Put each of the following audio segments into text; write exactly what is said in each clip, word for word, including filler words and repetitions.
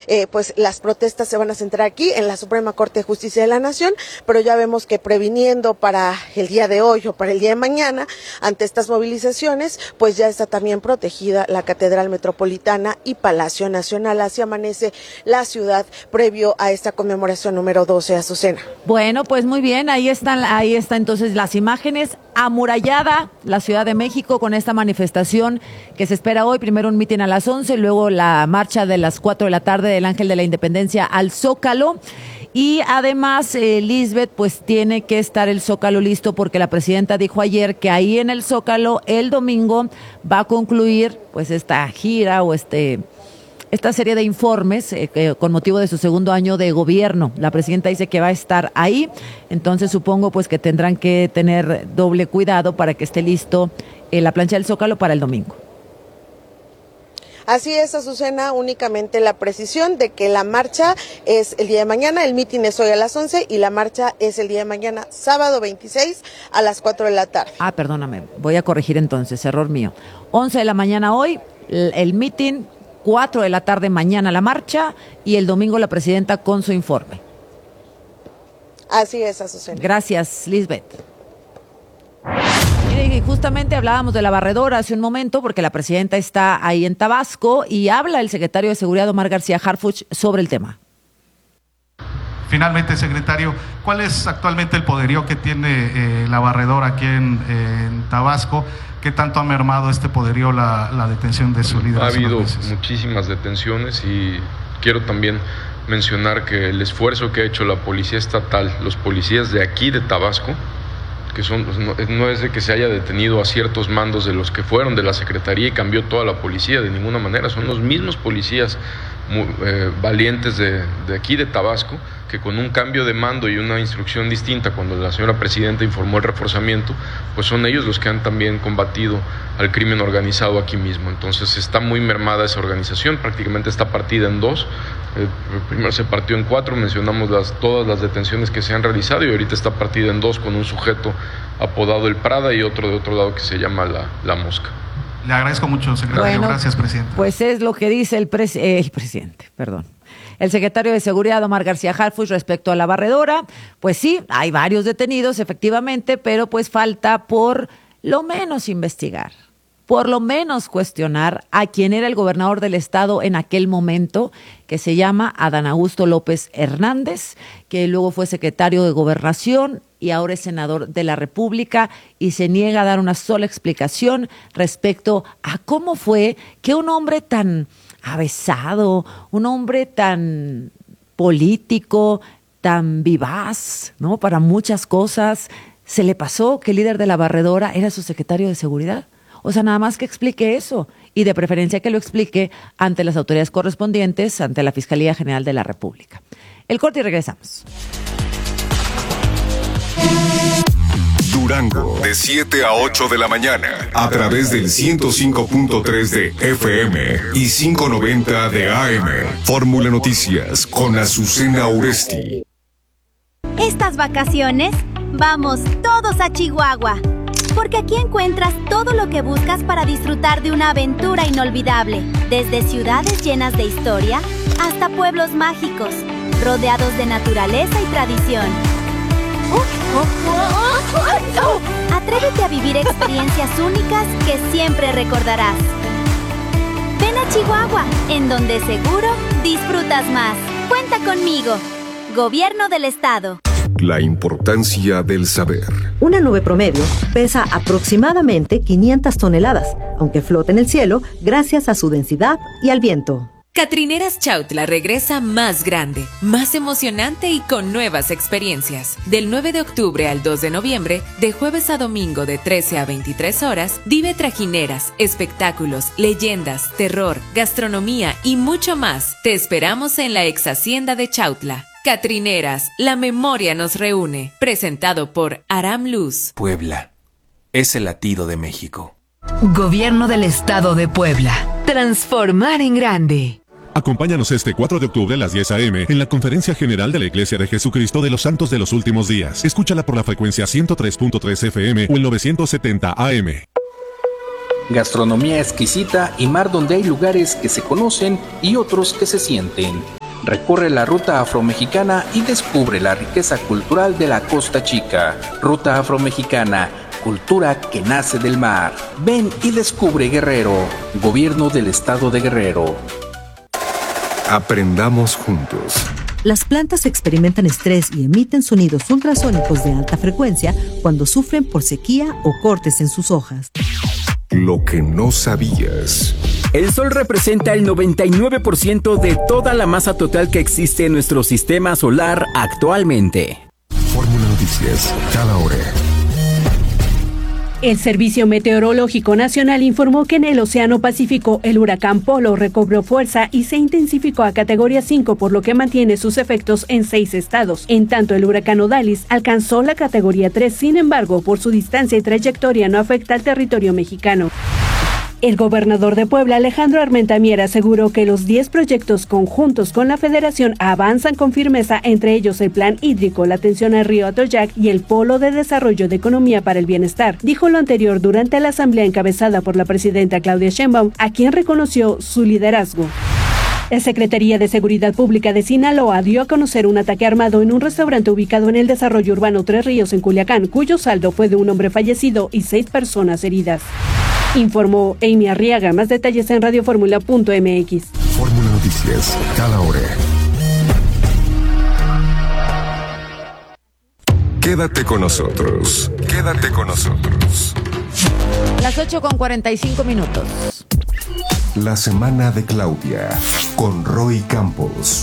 eh, pues las protestas se van a centrar aquí en la Suprema Corte de Justicia de la Nación, pero ya vemos que previniendo para el día de hoy o para el día de mañana, ante estas movilizaciones, pues ya está también protegida la Catedral Metropolitana y Palacio Nacional. Así amanece la ciudad previo a esta conmemoración número doce, Azucena. Bueno, pues muy bien, ahí están, ahí está entonces las imágenes. Amurallada la Ciudad de México con esta manifestación que se espera hoy, primero un mitin a las once, luego la marcha de las cuatro de la tarde del Ángel de la Independencia al Zócalo. Y además, eh, Lisbeth, pues tiene que estar el Zócalo listo porque la presidenta dijo ayer que ahí en el Zócalo el domingo va a concluir pues esta gira o este... esta serie de informes eh, que, con motivo de su segundo año de gobierno. La presidenta dice que va a estar ahí, entonces supongo pues que tendrán que tener doble cuidado para que esté listo eh, la plancha del Zócalo para el domingo. Así es, Azucena, únicamente la precisión de que la marcha es el día de mañana, el mitin es hoy a las once y la marcha es el día de mañana, sábado veintiséis a las cuatro de la tarde. Ah, perdóname, voy a corregir entonces, error mío. once de la mañana hoy, el, el mitin, cuatro de la tarde mañana la marcha y el domingo la presidenta con su informe. Así es, Azucena. Gracias, Lisbeth. Y justamente hablábamos de la barredora hace un momento porque la presidenta está ahí en Tabasco y habla el secretario de Seguridad Omar García Harfuch sobre el tema. Finalmente, secretario, ¿cuál es actualmente el poderío que tiene eh, la barredora aquí en, en Tabasco? ¿Qué tanto ha mermado este poderío la, la detención de su líder? Ha habido muchísimas detenciones y quiero también mencionar que el esfuerzo que ha hecho la Policía Estatal, los policías de aquí de Tabasco, que son, no, no es de que se haya detenido a ciertos mandos de los que fueron de la Secretaría y cambió toda la policía, de ninguna manera, son los mismos policías muy, eh, valientes de, de aquí de Tabasco, que con un cambio de mando y una instrucción distinta cuando la señora presidenta informó el reforzamiento, pues son ellos los que han también combatido al crimen organizado aquí mismo. Entonces está muy mermada esa organización, prácticamente está partida en dos. Eh, primero se partió en cuatro, mencionamos las, todas las detenciones que se han realizado y ahorita está partida en dos con un sujeto apodado El Prada y otro de otro lado que se llama La, la Mosca. Le agradezco mucho, secretario. Bueno, gracias, presidente. Pues es lo que dice el, pres- eh, el presidente, perdón. El secretario de Seguridad, Omar García Harfuch, respecto a la barredora, pues sí, hay varios detenidos, efectivamente, pero pues falta por lo menos investigar, por lo menos cuestionar a quien era el gobernador del estado en aquel momento, que se llama Adán Augusto López Hernández, que luego fue secretario de Gobernación y ahora es senador de la República y se niega a dar una sola explicación respecto a cómo fue que un hombre tan avesado, un hombre tan político, tan vivaz, ¿no? Para muchas cosas, se le pasó que el líder de la barredora era su secretario de Seguridad. O sea, nada más que explique eso y de preferencia que lo explique ante las autoridades correspondientes, ante la Fiscalía General de la República. El corte y regresamos. Durango, de siete a ocho de la mañana, a través del ciento cinco punto tres de F M y quinientos noventa de A M. Fórmula Noticias con Azucena Uresti. Estas vacaciones, vamos todos a Chihuahua, porque aquí encuentras todo lo que buscas para disfrutar de una aventura inolvidable, desde ciudades llenas de historia hasta pueblos mágicos, rodeados de naturaleza y tradición. Atrévete a vivir experiencias únicas que siempre recordarás. Ven a Chihuahua, en donde seguro disfrutas más. Cuenta conmigo. Gobierno del Estado. La importancia del saber. Una nube promedio pesa aproximadamente quinientas toneladas, aunque flota en el cielo gracias a su densidad y al viento. Catrineras Chautla regresa más grande, más emocionante y con nuevas experiencias. Del nueve de octubre al dos de noviembre, de jueves a domingo de trece a veintitrés horas, vive trajineras, espectáculos, leyendas, terror, gastronomía y mucho más. Te esperamos en la ex hacienda de Chautla. Catrineras, la memoria nos reúne. Presentado por Aram Luz. Puebla es el latido de México. Gobierno del Estado de Puebla. Transformar en grande. Acompáñanos este cuatro de octubre a las diez a eme en la Conferencia General de la Iglesia de Jesucristo de los Santos de los Últimos Días. Escúchala por la frecuencia ciento tres punto tres F M o el novecientos setenta A M. Gastronomía exquisita y mar donde hay lugares que se conocen y otros que se sienten. Recorre la ruta afromexicana y descubre la riqueza cultural de la Costa Chica. Ruta afromexicana, cultura que nace del mar. Ven y descubre Guerrero. Gobierno del Estado de Guerrero. Aprendamos juntos. Las plantas experimentan estrés y emiten sonidos ultrasónicos de alta frecuencia cuando sufren por sequía o cortes en sus hojas. Lo que no sabías. El Sol representa el noventa y nueve por ciento de toda la masa total que existe en nuestro sistema solar actualmente. Fórmula Noticias, cada hora. El Servicio Meteorológico Nacional informó que en el Océano Pacífico el huracán Polo recobró fuerza y se intensificó a categoría cinco, por lo que mantiene sus efectos en seis estados. En tanto, el huracán Odalis alcanzó la categoría tres, sin embargo, por su distancia y trayectoria no afecta al territorio mexicano. El gobernador de Puebla, Alejandro Armenta Mier, aseguró que los diez proyectos conjuntos con la Federación avanzan con firmeza, entre ellos el Plan Hídrico, la atención al río Atoyac y el Polo de Desarrollo de Economía para el Bienestar. Dijo lo anterior durante la asamblea encabezada por la presidenta Claudia Sheinbaum, a quien reconoció su liderazgo. La Secretaría de Seguridad Pública de Sinaloa dio a conocer un ataque armado en un restaurante ubicado en el desarrollo urbano Tres Ríos, en Culiacán, cuyo saldo fue de un hombre fallecido y seis personas heridas. Informó Amy Arriaga. Más detalles en radioformula punto m x. Fórmula Noticias, cada hora. Quédate con nosotros. Quédate con nosotros. Las ocho con cuarenta y cinco minutos. La semana de Claudia, con Roy Campos.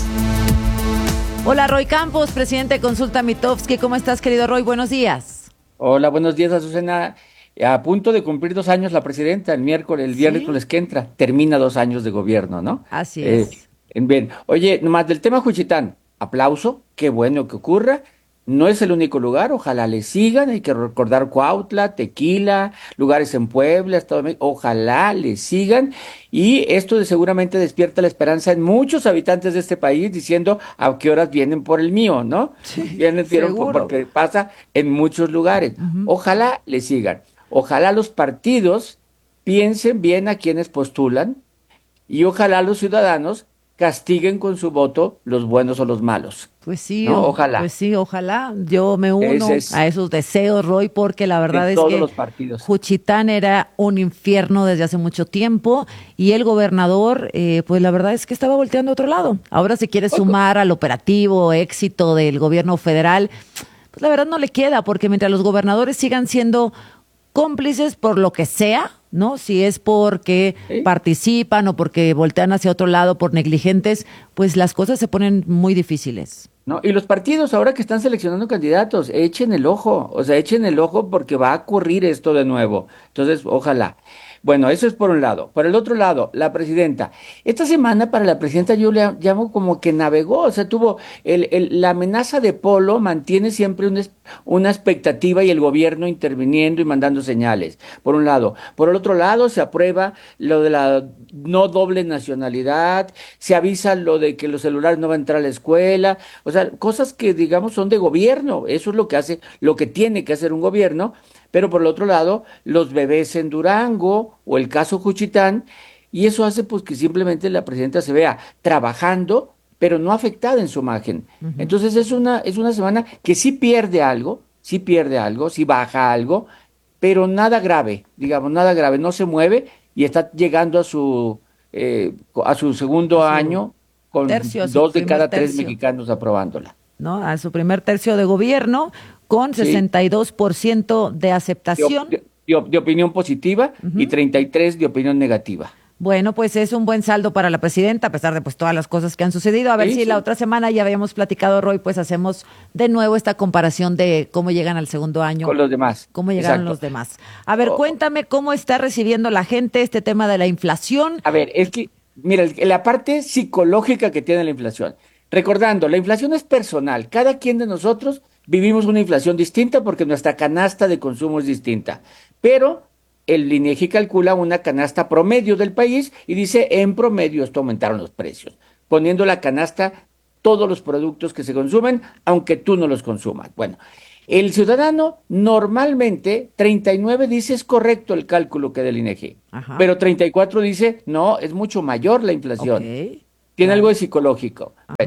Hola, Roy Campos, presidente de Consulta Mitofsky. ¿Cómo estás, querido Roy? Buenos días. Hola, buenos días, Azucena. A punto de cumplir dos años la presidenta, el miércoles, el miércoles ¿Sí? que entra, termina dos años de gobierno, ¿no? Así es. Eh, bien, oye, nomás del tema Juchitán, aplauso, qué bueno que ocurra. No es el único lugar, ojalá le sigan, hay que recordar Cuautla, Tequila, lugares en Puebla, Estado de México, ojalá le sigan, y esto de seguramente despierta la esperanza en muchos habitantes de este país diciendo a qué horas vienen por el mío, ¿no? Sí, vienen por, porque pasa en muchos lugares. Uh-huh. Ojalá le sigan, ojalá los partidos piensen bien a quienes postulan, y ojalá los ciudadanos castiguen con su voto los buenos o los malos. Pues sí, ¿no? o, ojalá. Pues sí, ojalá. Yo me uno es, es, a esos deseos, Roy, porque la verdad es que los partidos. Juchitán era un infierno desde hace mucho tiempo y el gobernador, eh, pues la verdad es que estaba volteando a otro lado. Ahora se quiere sumar al operativo éxito del gobierno federal. Pues la verdad no le queda, porque mientras los gobernadores sigan siendo cómplices por lo que sea, ¿no? Si es porque ¿Sí? participan o porque voltean hacia otro lado por negligentes, pues las cosas se ponen muy difíciles. No, y los partidos ahora que están seleccionando candidatos, echen el ojo, o sea, echen el ojo porque va a ocurrir esto de nuevo. Entonces, ojalá. Bueno, eso es por un lado. Por el otro lado, la presidenta. Esta semana para la presidenta yo le llamo como que navegó, o sea, tuvo el, el, la amenaza de Polo, mantiene siempre una, una expectativa y el gobierno interviniendo y mandando señales, por un lado. Por el otro lado, se aprueba lo de la no doble nacionalidad, se avisa lo de que los celulares no van a entrar a la escuela, o sea, cosas que digamos son de gobierno, eso es lo que hace, lo que tiene que hacer un gobierno. Pero por el otro lado, los bebés en Durango o el caso Juchitán, y eso hace pues que simplemente la presidenta se vea trabajando, pero no afectada en su imagen. Uh-huh. Entonces es una, es una semana que sí pierde algo, sí pierde algo, sí baja algo, pero nada grave, digamos, nada grave, no se mueve y está llegando a su, eh, a su segundo sí. año con tercio, dos de cada tercio. tres mexicanos aprobándola. ¿No? A su primer tercio de gobierno, con sí. sesenta y dos por ciento de aceptación. De, de, de opinión positiva uh-huh. y treinta y tres por ciento de opinión negativa. Bueno, pues es un buen saldo para la presidenta, a pesar de pues todas las cosas que han sucedido. A ver sí, si sí. la otra semana, ya habíamos platicado, Roy, pues hacemos de nuevo esta comparación de cómo llegan al segundo año. Con los demás. Cómo llegaron Exacto. los demás. A ver, oh. cuéntame cómo está recibiendo la gente este tema de la inflación. A ver, es que, mira, la parte psicológica que tiene la inflación. Recordando, la inflación es personal. Cada quien de nosotros vivimos una inflación distinta porque nuestra canasta de consumo es distinta. Pero el INEGI calcula una canasta promedio del país y dice, en promedio esto aumentaron los precios, poniendo la canasta todos los productos que se consumen, aunque tú no los consumas. Bueno, el ciudadano normalmente, treinta y nueve dice es correcto el cálculo que da el INEGI, Ajá. pero treinta y cuatro dice, no, es mucho mayor la inflación. Okay. Tiene algo de psicológico. Ajá. Bueno,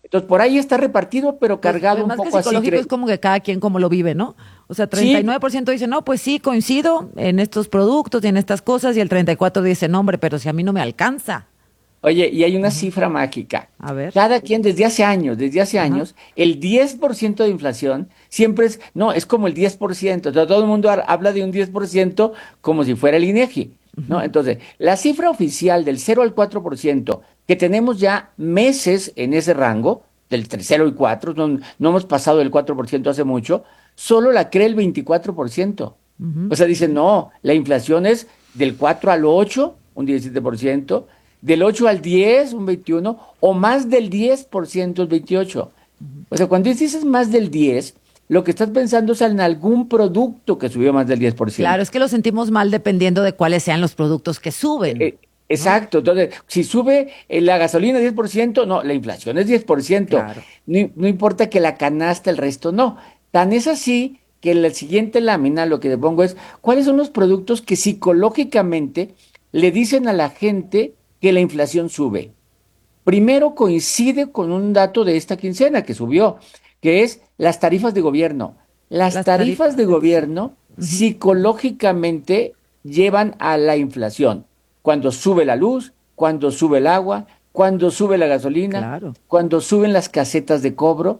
Entonces, por ahí está repartido, pero cargado pues, un poco así. Psicológico es como que cada quien como lo vive, ¿no? O sea, treinta y nueve por ciento dice, no, pues sí, coincido en estos productos y en estas cosas, y el treinta y cuatro por ciento dice, no, hombre, pero si a mí no me alcanza. Oye, y hay una cifra mágica. A ver. Cada quien, desde hace años, desde hace Ajá. años, el diez por ciento de inflación siempre es, no, es como el diez por ciento. Entonces, todo el mundo habla de un diez por ciento como si fuera el INEGI, ¿no? Entonces, la cifra oficial del cero al cuatro por ciento, que tenemos ya meses en ese rango, del cero y cuatro, no, no hemos pasado el cuatro por ciento hace mucho, solo la cree el veinticuatro por ciento. Uh-huh. O sea, dicen, no, la inflación es del cuatro al ocho, un diecisiete por ciento, del ocho al diez, un veintiuno por ciento, o más del diez por ciento, el veintiocho por ciento. Uh-huh. O sea, cuando dices más del diez por ciento, lo que estás pensando es en algún producto que subió más del diez por ciento. Claro, es que lo sentimos mal dependiendo de cuáles sean los productos que suben. Eh, Exacto, entonces, si sube eh, la gasolina diez por ciento, no, la inflación es diez por ciento. Claro. No, no importa que la canasta, el resto no. Tan es así que en la siguiente lámina lo que le pongo es, ¿cuáles son los productos que psicológicamente le dicen a la gente que la inflación sube? Primero coincide con un dato de esta quincena que subió, que es las tarifas de gobierno. Las, las tarifas, tarifas de gobierno uh-huh. psicológicamente llevan a la inflación. Cuando sube la luz, cuando sube el agua, cuando sube la gasolina, claro. cuando suben las casetas de cobro.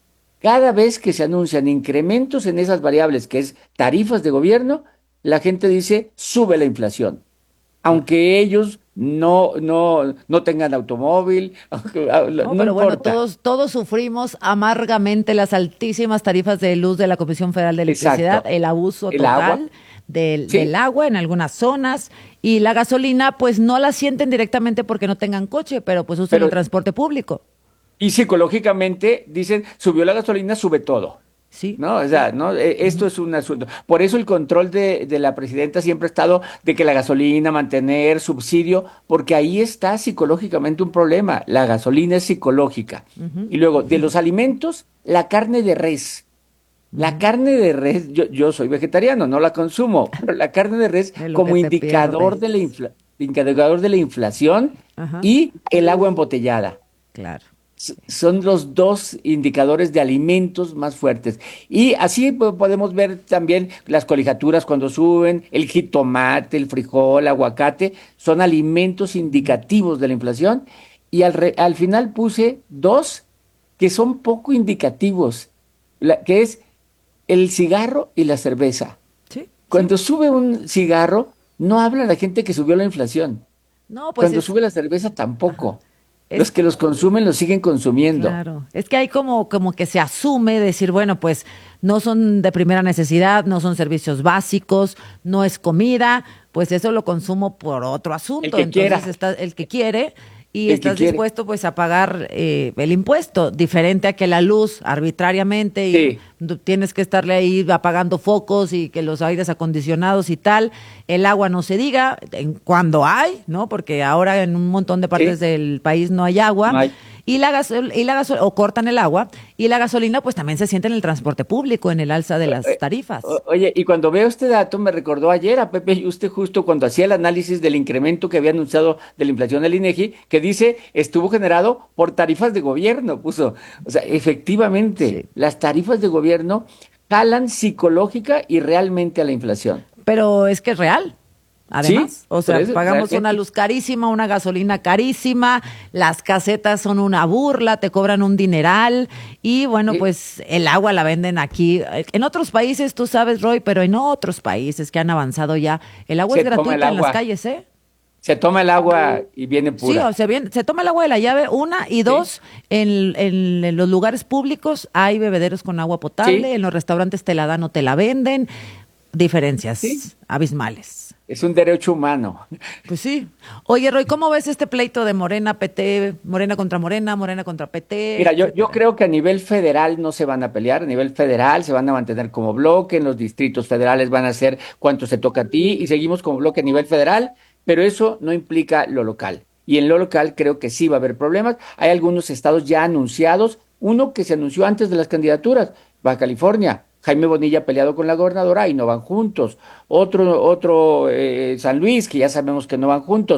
Cada vez que se anuncian incrementos en esas variables, que es tarifas de gobierno, la gente dice, sube la inflación. Aunque ellos no, no, no tengan automóvil, aunque, no, no pero importa. Bueno, todos, todos sufrimos amargamente las altísimas tarifas de luz de la Comisión Federal de Electricidad, Exacto. el abuso el total agua. Del, sí. del agua en algunas zonas, y la gasolina pues no la sienten directamente porque no tengan coche, pero pues usan pero, el transporte público. Y psicológicamente dicen, subió la gasolina, sube todo. Sí. ¿No? O sea, ¿no? Esto uh-huh. es un asunto. Por eso el control de, de la presidenta siempre ha estado de que la gasolina, mantener subsidio, porque ahí está psicológicamente un problema. La gasolina es psicológica. Uh-huh. Y luego, de los alimentos, la carne de res. La carne de res, yo, yo soy vegetariano, no la consumo, pero la carne de res como indicador de, la infla, indicador de la inflación Ajá. y el agua embotellada. Claro. S- son los dos indicadores de alimentos más fuertes. Y así pues, podemos ver también las colegiaturas cuando suben, el jitomate, el frijol, el aguacate, son alimentos indicativos de la inflación. Y al, re, al final puse dos que son poco indicativos, la, que es el cigarro y la cerveza. Sí, Cuando sí. sube un cigarro, no habla la gente que subió la inflación. No, pues Cuando es... sube la cerveza, tampoco. Es... Los que los consumen los siguen consumiendo. Claro, es que hay como, como que se asume decir, bueno, pues no son de primera necesidad, no son servicios básicos, no es comida, pues eso lo consumo por otro asunto. El que Entonces quiera. está el que quiere. Y el estás dispuesto pues a pagar eh, el impuesto, diferente a que la luz arbitrariamente y sí. tienes que estarle ahí apagando focos y que los aires acondicionados y tal, el agua no se diga, en cuando hay, ¿no? Porque ahora en un montón de partes sí. del país no hay agua. No hay. Y la gasol y la gasol o cortan el agua, y la gasolina pues también se siente en el transporte público, en el alza de las tarifas. Oye, y cuando veo este dato me recordó ayer a Pepe y usted justo cuando hacía el análisis del incremento que había anunciado de la inflación del INEGI, que dice estuvo generado por tarifas de gobierno, puso. O sea, efectivamente, sí. las tarifas de gobierno jalan psicológica y realmente a la inflación. Pero es que es real. Además, sí, o sea, eso, pagamos realmente. una luz carísima, una gasolina carísima, las casetas son una burla, te cobran un dineral y bueno, sí. pues el agua la venden aquí. En otros países, tú sabes, Roy, pero en otros países que han avanzado ya, el agua Se es gratuita el en agua. las calles, ¿eh? Se toma el agua y viene pura. Sí, o sea, bien, se toma el agua de la llave, una, y dos, sí. en, en, en los lugares públicos hay bebederos con agua potable, sí. en los restaurantes te la dan o te la venden, diferencias sí. abismales. Es un derecho humano. Pues sí. Oye, Roy, ¿cómo ves este pleito de Morena, P T, Morena contra Morena, Morena contra P T? Mira, yo, yo creo que a nivel federal no se van a pelear, a nivel federal se van a mantener como bloque, en los distritos federales van a hacer cuánto se toca a ti y seguimos como bloque a nivel federal, pero eso no implica lo local. Y en lo local creo que sí va a haber problemas. Hay algunos estados ya anunciados, uno que se anunció antes de las candidaturas, Baja California. Jaime Bonilla peleado con la gobernadora y no van juntos. Otro, otro eh, San Luis, que ya sabemos que no van juntos.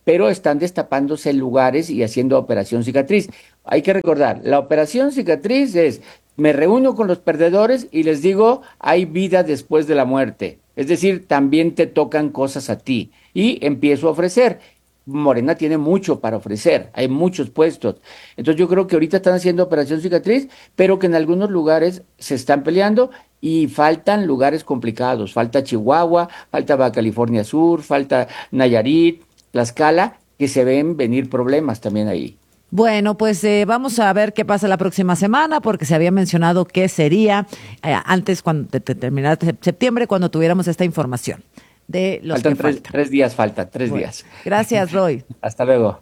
pero están destapándose lugares y haciendo operación cicatriz. Hay que recordar, la operación cicatriz es, me reúno con los perdedores y les digo, hay vida después de la muerte. Es decir, también te tocan cosas a ti y empiezo a ofrecer. Morena tiene mucho para ofrecer, hay muchos puestos. Entonces yo creo que ahorita están haciendo operación cicatriz, pero que en algunos lugares se están peleando y faltan lugares complicados. Falta Chihuahua, falta Baja California Sur, falta Nayarit, Tlaxcala, que se ven venir problemas también ahí. Bueno, pues eh, vamos a ver qué pasa la próxima semana, porque se había mencionado que sería eh, antes cuando de, de terminar septiembre, cuando tuviéramos esta información de los faltan que tres, faltan. tres días, falta tres Bueno, días. Gracias, Roy. Hasta luego.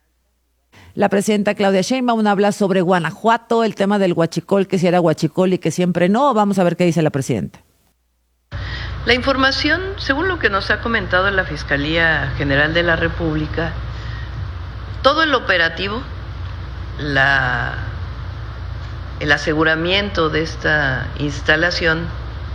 La presidenta Claudia Sheinbaum habla sobre Guanajuato, el tema del huachicol, que si era huachicol y que siempre no. Vamos a ver qué dice la presidenta. La información, según lo que nos ha comentado la Fiscalía General de la República, todo el operativo, la, el aseguramiento de esta instalación,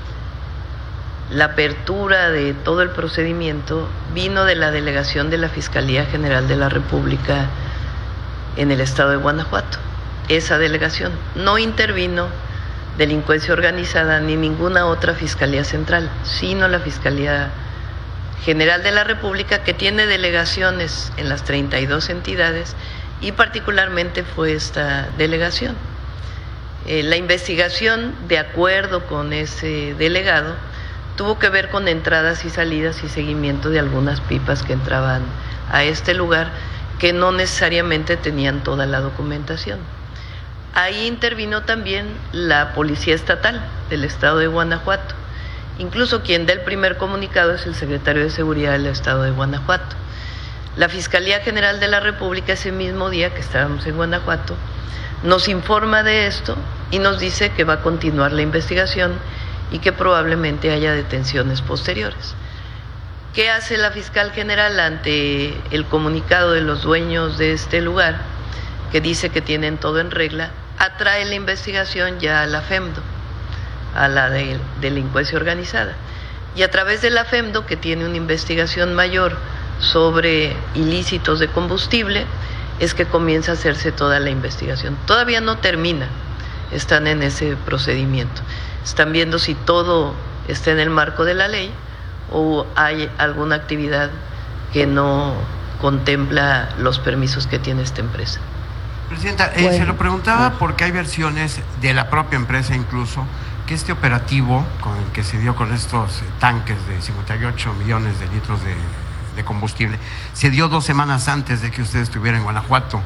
la apertura de todo el procedimiento vino de la delegación de la Fiscalía General de la República en el estado de Guanajuato. Esa delegación no intervino delincuencia organizada ni ninguna otra Fiscalía Central, sino la Fiscalía General de la República, que tiene delegaciones en las treinta y dos entidades, y particularmente fue esta delegación. Eh, la investigación, de acuerdo con ese delegado, tuvo que ver con entradas y salidas y seguimiento de algunas pipas que entraban a este lugar, que no necesariamente tenían toda la documentación. Ahí intervino también la Policía Estatal del estado de Guanajuato. Incluso quien da el primer comunicado es el secretario de Seguridad del estado de Guanajuato. La Fiscalía General de la República, ese mismo día que estábamos en Guanajuato, nos informa de esto y nos dice que va a continuar la investigación y que probablemente haya detenciones posteriores. ¿Qué hace la fiscal general ante el comunicado de los dueños de este lugar, que dice que tienen todo en regla? Atrae la investigación ya a la FEMDO, a la de delincuencia organizada, y a través de la FEMDO, que tiene una investigación mayor sobre ilícitos de combustible, es que comienza a hacerse toda la investigación. Todavía no termina, están en ese procedimiento, están viendo si todo está en el marco de la ley o hay alguna actividad que no contempla los permisos que tiene esta empresa. Presidenta, eh, bueno, se lo preguntaba porque hay versiones de la propia empresa incluso que este operativo con el que se dio con estos tanques de cincuenta y ocho millones de litros de, de combustible se dio dos semanas antes de que usted estuviera en Guanajuato.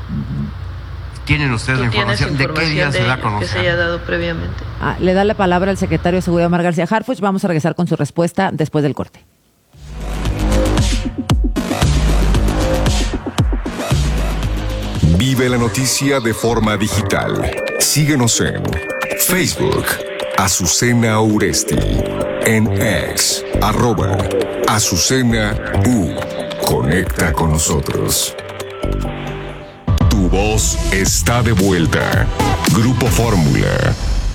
¿Tienen ustedes la información? ¿De qué día se da a conocer? Que se haya dado previamente. Ah, le da la palabra al secretario de Seguridad, Omar García Harfuch. Vamos a regresar con su respuesta después del corte. Vive la noticia de forma digital. Síguenos en Facebook, Azucena Uresti, en X, arroba Azucena U. Conecta con nosotros. Tu voz está de vuelta. Grupo Fórmula.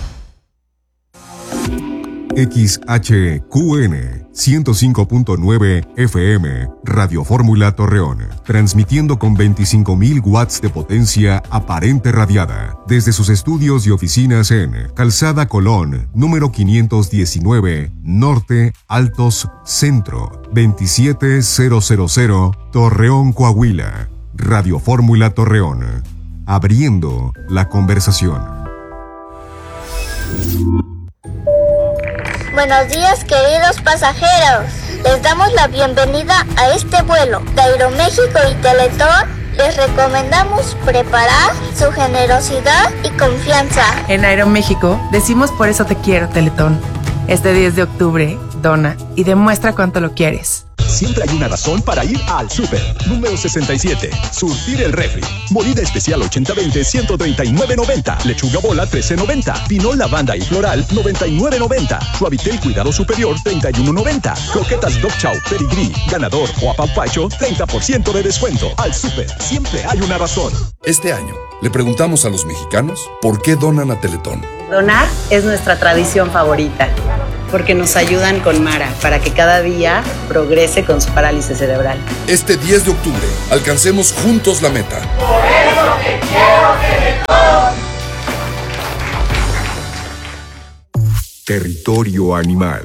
X H Q N ciento cinco punto nueve F M, Radio Fórmula Torreón, transmitiendo con veinticinco mil watts de potencia aparente radiada, desde sus estudios y oficinas en Calzada Colón, número quinientos diecinueve, Norte, Altos, Centro, veintisiete mil, Torreón, Coahuila. Radio Fórmula Torreón, abriendo la conversación. Buenos días, queridos pasajeros. Les damos la bienvenida a este vuelo de Aeroméxico y Teletón. Les recomendamos preparar su generosidad y confianza. En Aeroméxico decimos por eso te quiero, Teletón. Este diez de octubre, dona y demuestra cuánto lo quieres. Siempre hay una razón para ir al súper. Número sesenta y siete. Surtir el refri. Molida especial ochenta veinte, ciento treinta y nueve noventa. Lechuga bola, trece noventa. Pinol lavanda y floral, noventa y nueve noventa. Suavitel cuidado superior, treinta y uno noventa. Croquetas Dog Chow, Pedigrí, Ganador o Apapacho, treinta por ciento de descuento. Al súper, siempre hay una razón. Este año, le preguntamos a los mexicanos por qué donan a Teletón. Donar es nuestra tradición favorita. porque nos ayudan con Mara para que cada día progrese con su parálisis cerebral. Este diez de octubre, alcancemos juntos la meta. Por eso te quiero, Teletón. Territorio animal.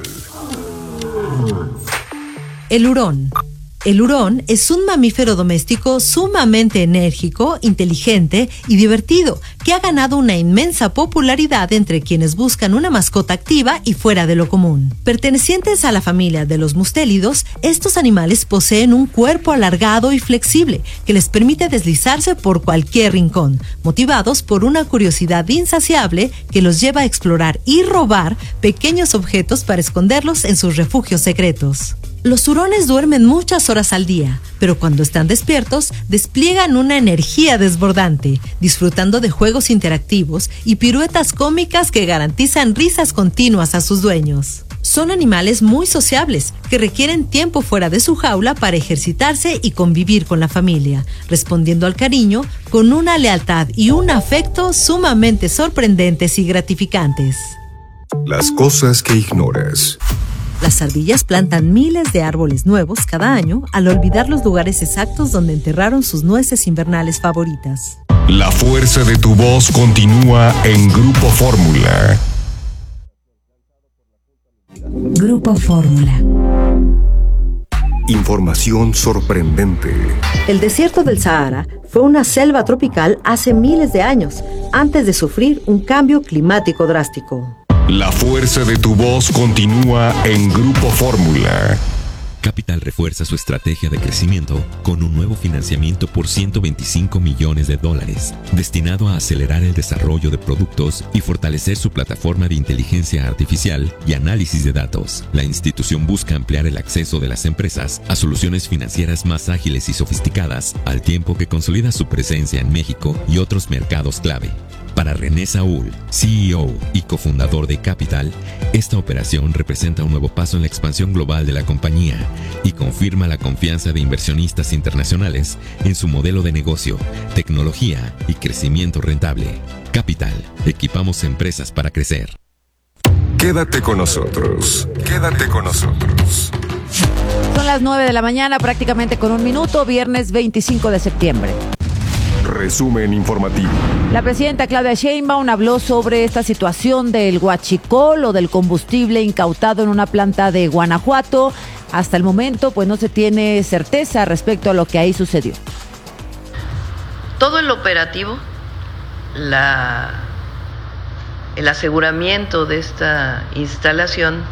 El hurón. El hurón es un mamífero doméstico sumamente enérgico, inteligente y divertido, que ha ganado una inmensa popularidad entre quienes buscan una mascota activa y fuera de lo común. Pertenecientes a la familia de los mustélidos, estos animales poseen un cuerpo alargado y flexible que les permite deslizarse por cualquier rincón, motivados por una curiosidad insaciable que los lleva a explorar y robar pequeños objetos para esconderlos en sus refugios secretos. Los hurones duermen muchas horas al día, pero cuando están despiertos, despliegan una energía desbordante, disfrutando de juegos interactivos y piruetas cómicas que garantizan risas continuas a sus dueños. Son animales muy sociables, que requieren tiempo fuera de su jaula para ejercitarse y convivir con la familia, respondiendo al cariño con una lealtad y un afecto sumamente sorprendentes y gratificantes. Las cosas que ignoras. Las ardillas plantan miles de árboles nuevos cada año al olvidar los lugares exactos donde enterraron sus nueces invernales favoritas. La fuerza de tu voz continúa en Grupo Fórmula. Grupo Fórmula. Información sorprendente. El desierto del Sahara fue una selva tropical hace miles de años, antes de sufrir un cambio climático drástico. La fuerza de tu voz continúa en Grupo Fórmula. Capital refuerza su estrategia de crecimiento con un nuevo financiamiento por ciento veinticinco millones de dólares, destinado a acelerar el desarrollo de productos y fortalecer su plataforma de inteligencia artificial y análisis de datos. La institución busca ampliar el acceso de las empresas a soluciones financieras más ágiles y sofisticadas, al tiempo que consolida su presencia en México y otros mercados clave. Para René Saúl, C E O y cofundador de Capital, esta operación representa un nuevo paso en la expansión global de la compañía y confirma la confianza de inversionistas internacionales en su modelo de negocio, tecnología y crecimiento rentable. Capital, equipamos empresas para crecer. Quédate con nosotros, quédate con nosotros. Son las nueve de la mañana, prácticamente con un minuto, viernes veinticinco de septiembre. Resumen informativo. La presidenta Claudia Sheinbaum habló sobre esta situación del huachicol o del combustible incautado en una planta de Guanajuato. Hasta el momento, pues no se tiene certeza respecto a lo que ahí sucedió. Todo el operativo, la, el aseguramiento de esta instalación,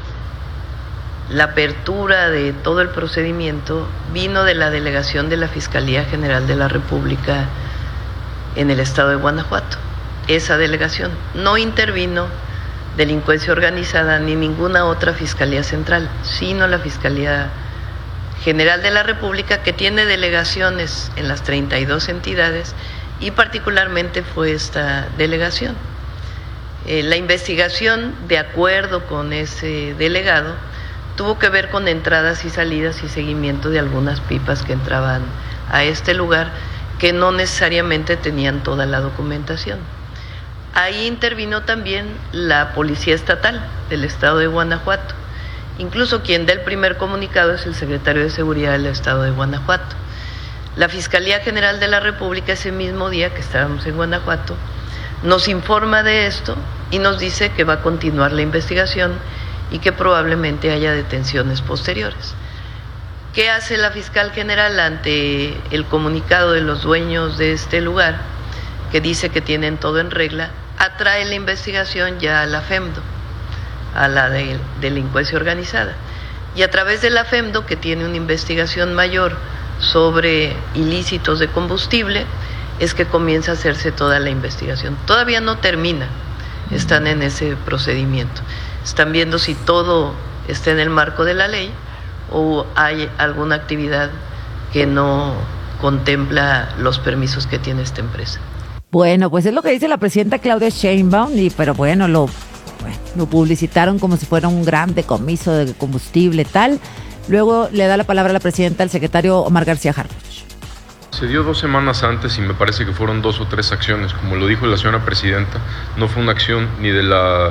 la apertura de todo el procedimiento vino de la delegación de la Fiscalía General de la República en el estado de Guanajuato. Esa delegación no intervino delincuencia organizada ni ninguna otra Fiscalía Central, sino la Fiscalía General de la República, que tiene delegaciones en las treinta y dos entidades, y particularmente fue esta delegación. Eh, la investigación, de acuerdo con ese delegado, tuvo que ver con entradas y salidas y seguimiento de algunas pipas que entraban a este lugar, que no necesariamente tenían toda la documentación. Ahí intervino también la Policía Estatal del estado de Guanajuato. Incluso quien da el primer comunicado es el secretario de Seguridad del estado de Guanajuato. La Fiscalía General de la República, ese mismo día que estábamos en Guanajuato, nos informa de esto y nos dice que va a continuar la investigación y que probablemente haya detenciones posteriores. ¿Qué hace la fiscal general ante el comunicado de los dueños de este lugar, que dice que tienen todo en regla? Atrae la investigación ya a la FEMDO, a la de delincuencia organizada, y a través de la FEMDO, que tiene una investigación mayor sobre ilícitos de combustible, es que comienza a hacerse toda la investigación. Todavía no termina, están en ese procedimiento. Están viendo si todo está en el marco de la ley o hay alguna actividad que no contempla los permisos que tiene esta empresa. Bueno, pues es lo que dice la presidenta Claudia Sheinbaum, y, pero bueno, lo, bueno, lo publicitaron como si fuera un gran decomiso de combustible, tal. Luego le da la palabra a la presidenta al secretario Omar García Harfuch. Se dio dos semanas antes y me parece que fueron dos o tres acciones. Como lo dijo la señora presidenta, no fue una acción ni de la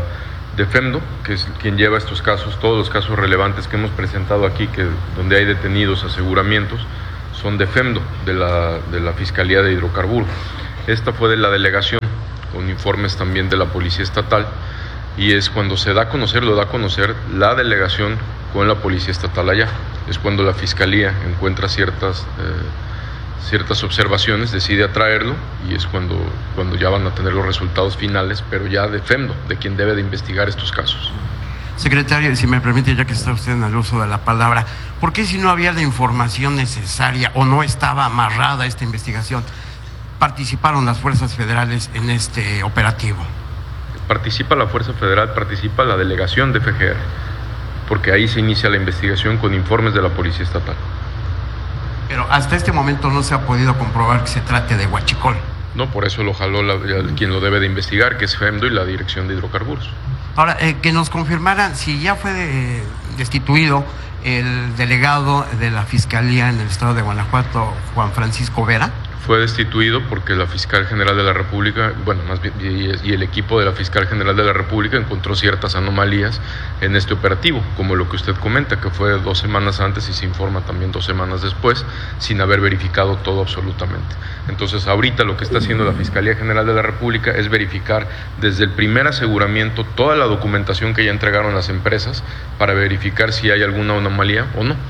de FEMDO, que es quien lleva estos casos, todos los casos relevantes que hemos presentado aquí, que donde hay detenidos, aseguramientos, son de FEMDO, de la, de la Fiscalía de Hidrocarburos. Esta fue de la delegación, con informes también de la Policía Estatal, y es cuando se da a conocer, lo da a conocer la delegación con la Policía Estatal allá. Es cuando la Fiscalía encuentra ciertas, eh, ciertas observaciones, decide atraerlo, y es cuando, cuando ya van a tener los resultados finales, pero ya de FEMDO, de quien debe de investigar estos casos. Secretario, si me permite, ya que está usted en el uso de la palabra, ¿por qué si no había la información necesaria o no estaba amarrada esta investigación, participaron las fuerzas federales en este operativo? Participa la Fuerza Federal, participa la delegación de F G R, porque ahí se inicia la investigación con informes de la Policía Estatal. Pero hasta este momento no se ha podido comprobar que se trate de huachicol. No, por eso lo jaló la, quien lo debe de investigar, que es FEMDO y la Dirección de Hidrocarburos. Ahora, eh, que nos confirmaran si ya fue de, destituido el delegado de la Fiscalía en el estado de Guanajuato, Juan Francisco Vera. Fue destituido porque la Fiscal General de la República, bueno, más bien, y, y el equipo de la Fiscal General de la República encontró ciertas anomalías en este operativo, como lo que usted comenta, que fue dos semanas antes y se informa también dos semanas después, sin haber verificado todo absolutamente. Entonces, ahorita lo que está haciendo la Fiscalía General de la República es verificar desde el primer aseguramiento toda la documentación que ya entregaron las empresas para verificar si hay alguna anomalía o no.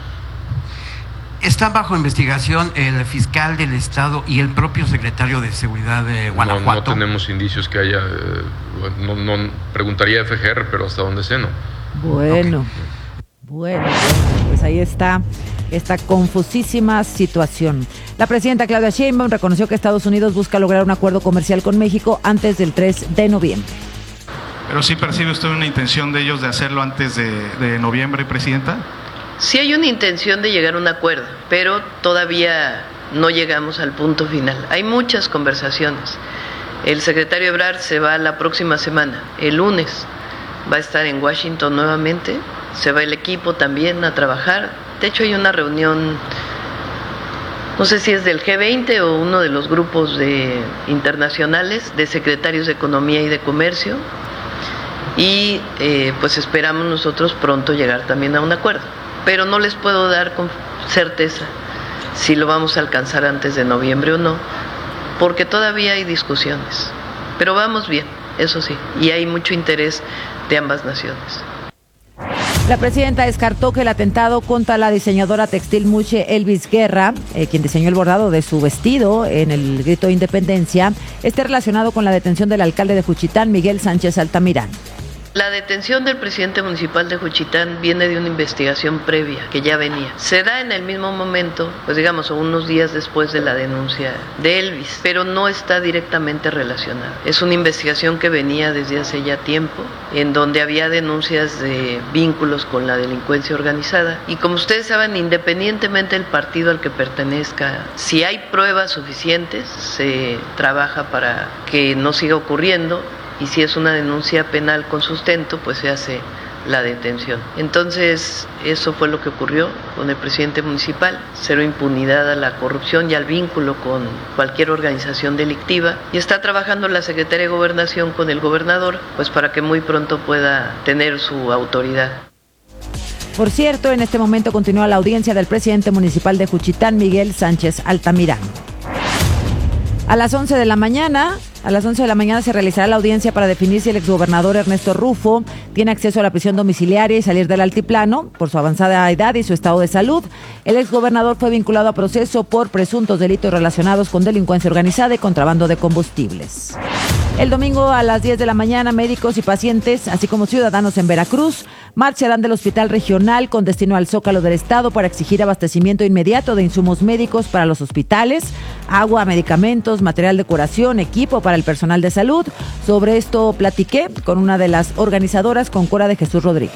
¿Están bajo investigación el fiscal del estado y el propio secretario de Seguridad de Guanajuato? No, no tenemos indicios que haya, eh, no, no preguntaría a F G R, pero hasta donde sé no. Bueno, okay. bueno, pues ahí está esta confusísima situación. La presidenta Claudia Sheinbaum reconoció que Estados Unidos busca lograr un acuerdo comercial con México antes del tres de noviembre. ¿Pero sí percibe usted una intención de ellos de hacerlo antes de, de noviembre, Presidenta? Sí hay una intención de llegar a un acuerdo, pero todavía no llegamos al punto final. Hay muchas conversaciones. El secretario Ebrard se va la próxima semana, el lunes. Va a estar en Washington nuevamente. Se va el equipo también a trabajar. De hecho, hay una reunión, no sé si es del G veinte o uno de los grupos de, internacionales de secretarios de Economía y de Comercio. Y eh, pues esperamos nosotros pronto llegar también a un acuerdo. Pero no les puedo dar con certeza si lo vamos a alcanzar antes de noviembre o no, porque todavía hay discusiones. Pero vamos bien, eso sí, y hay mucho interés de ambas naciones. La presidenta descartó que el atentado contra la diseñadora textil Muche Elvis Guerra, eh, quien diseñó el bordado de su vestido en el grito de independencia, esté relacionado con la detención del alcalde de Juchitán, Miguel Sánchez Altamirán. La detención del presidente municipal de Juchitán viene de una investigación previa que ya venía. Se da en el mismo momento, pues digamos, unos días después de la denuncia de Elvis, pero no está directamente relacionada. Es una investigación que venía desde hace ya tiempo, en donde había denuncias de vínculos con la delincuencia organizada. Y como ustedes saben, independientemente del partido al que pertenezca, si hay pruebas suficientes, se trabaja para que no siga ocurriendo. Y si es una denuncia penal con sustento, pues se hace la detención. Entonces, eso fue lo que ocurrió con el presidente municipal. Cero impunidad a la corrupción y al vínculo con cualquier organización delictiva. Y está trabajando la Secretaría de Gobernación con el gobernador, pues para que muy pronto pueda tener su autoridad. Por cierto, en este momento continúa la audiencia del presidente municipal de Juchitán, Miguel Sánchez Altamirán. A las once de la mañana, a las once de la mañana se realizará la audiencia para definir si el exgobernador Ernesto Rufo tiene acceso a la prisión domiciliaria y salir del altiplano por su avanzada edad y su estado de salud. El exgobernador fue vinculado a proceso por presuntos delitos relacionados con delincuencia organizada y contrabando de combustibles. El domingo a las diez de la mañana, médicos y pacientes, así como ciudadanos en Veracruz, marcharán del Hospital Regional con destino al Zócalo del Estado para exigir abastecimiento inmediato de insumos médicos para los hospitales, agua, medicamentos, material de curación, equipo para el personal de salud. Sobre esto platiqué con una de las organizadoras, con Cora de Jesús Rodríguez.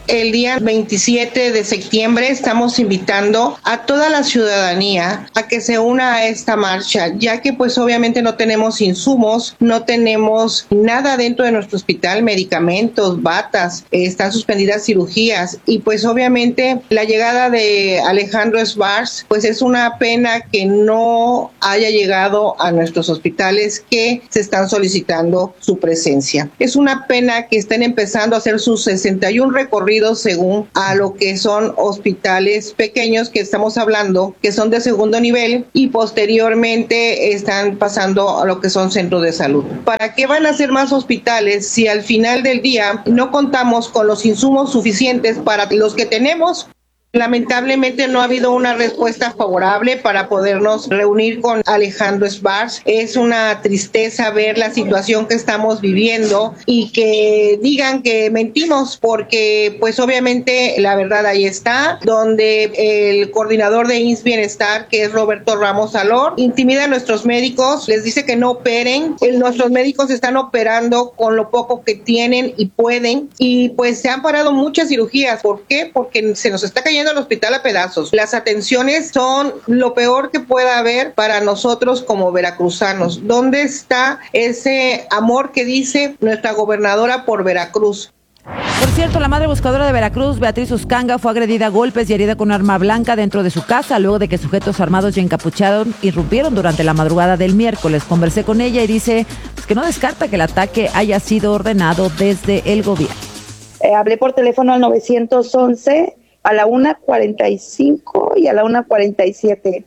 El día veintisiete de septiembre estamos invitando a toda la ciudadanía a que se una a esta marcha, ya que pues obviamente no tenemos insumos, no tenemos nada dentro de nuestro hospital, medicamentos, batas, eh, están suspendidas cirugías y pues obviamente la llegada de Alejandro Schwartz pues es una pena que no haya llegado a nuestros hospitales que se están solicitando su presencia. Es una pena que estén empezando a hacer sus sesenta y uno recorridos según a lo que son hospitales pequeños que estamos hablando, que son de segundo nivel y posteriormente están pasando a lo que son centros de salud. ¿Para qué van a ser más hospitales si al final del día no contamos con los insumos suficientes para los que tenemos? Lamentablemente no ha habido una respuesta favorable para podernos reunir con Alejandro Schwartz. Es una tristeza ver la situación que estamos viviendo y que digan que mentimos porque pues obviamente la verdad ahí está, donde el coordinador de I M S S Bienestar, que es Roberto Ramos Alor, intimida a nuestros médicos, les dice que no operen. Nuestros médicos están operando con lo poco que tienen y pueden y pues se han parado muchas cirugías. ¿Por qué? Porque se nos está cayendo al hospital a pedazos. Las atenciones son lo peor que pueda haber para nosotros como veracruzanos. ¿Dónde está ese amor que dice nuestra gobernadora por Veracruz? Por cierto, la madre buscadora de Veracruz, Beatriz Uscanga, fue agredida a golpes y herida con arma blanca dentro de su casa luego de que sujetos armados y encapuchados irrumpieron durante la madrugada del miércoles. Conversé con ella y dice pues, que no descarta que el ataque haya sido ordenado desde el gobierno. Eh, hablé por teléfono al nueve once a la una cuarenta y cinco y a la una cuarenta y siete.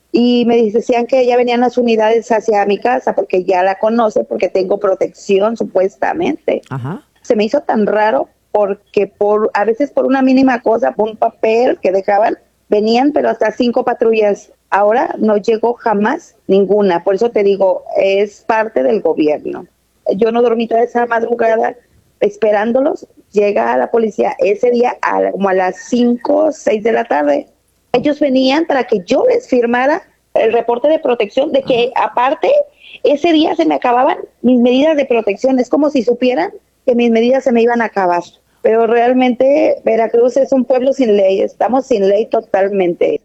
Y me decían que ya venían las unidades hacia mi casa porque ya la conoce, porque tengo protección supuestamente. Ajá. Se me hizo tan raro porque por a veces por una mínima cosa, por un papel que dejaban, venían pero hasta cinco patrullas. Ahora no llegó jamás ninguna. Por eso te digo, es parte del gobierno. Yo no dormí toda esa madrugada esperándolos. Llega la policía ese día a, como a las cinco, seis de la tarde. Ellos venían para que yo les firmara el reporte de protección, de que aparte ese día se me acababan mis medidas de protección. Es como si supieran que mis medidas se me iban a acabar. Pero realmente Veracruz es un pueblo sin ley, estamos sin ley totalmente.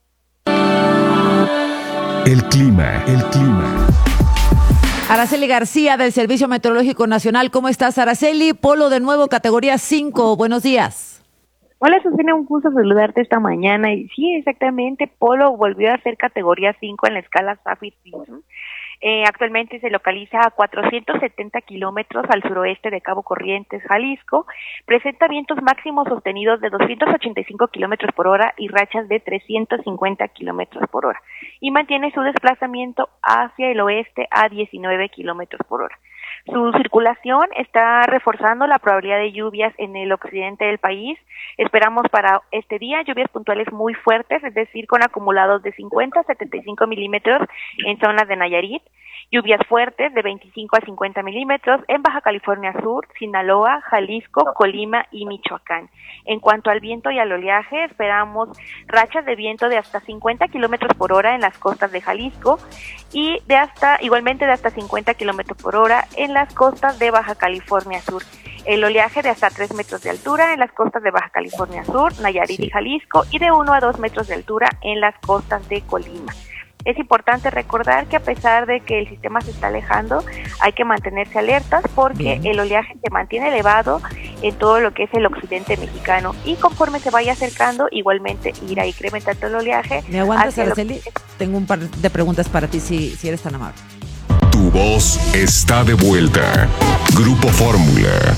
El clima, el clima. Araceli García del Servicio Meteorológico Nacional. ¿Cómo estás, Araceli? Polo de nuevo, categoría cinco. Buenos días. Hola, Susana, un gusto saludarte esta mañana. Y sí, exactamente, Polo volvió a ser categoría cinco en la escala Saffir-Simpson. Eh, actualmente se localiza a cuatrocientos setenta kilómetros al suroeste de Cabo Corrientes, Jalisco. Presenta vientos máximos sostenidos de doscientos ochenta y cinco kilómetros por hora y rachas de trescientos cincuenta kilómetros por hora. Y mantiene su desplazamiento hacia el oeste a diecinueve kilómetros por hora. Su circulación está reforzando la probabilidad de lluvias en el occidente del país. Esperamos para este día lluvias puntuales muy fuertes, es decir, con acumulados de cincuenta a setenta y cinco milímetros en zonas de Nayarit. Lluvias fuertes de veinticinco a cincuenta milímetros en Baja California Sur, Sinaloa, Jalisco, Colima y Michoacán. En cuanto al viento y al oleaje, esperamos rachas de viento de hasta cincuenta kilómetros por hora en las costas de Jalisco y de hasta igualmente de hasta cincuenta kilómetros por hora en las costas de Baja California Sur. El oleaje de hasta tres metros de altura en las costas de Baja California Sur, Nayarit sí. y Jalisco, y de uno a dos metros de altura en las costas de Colima. Es importante recordar que a pesar de que el sistema se está alejando, hay que mantenerse alertas porque Bien. el oleaje se mantiene elevado en todo lo que es el occidente mexicano y conforme se vaya acercando, igualmente irá incrementando el oleaje. ¿Me aguantas, Araceli? Que... Tengo un par de preguntas para ti, si, si eres tan amable. Tu voz está de vuelta. Grupo Fórmula.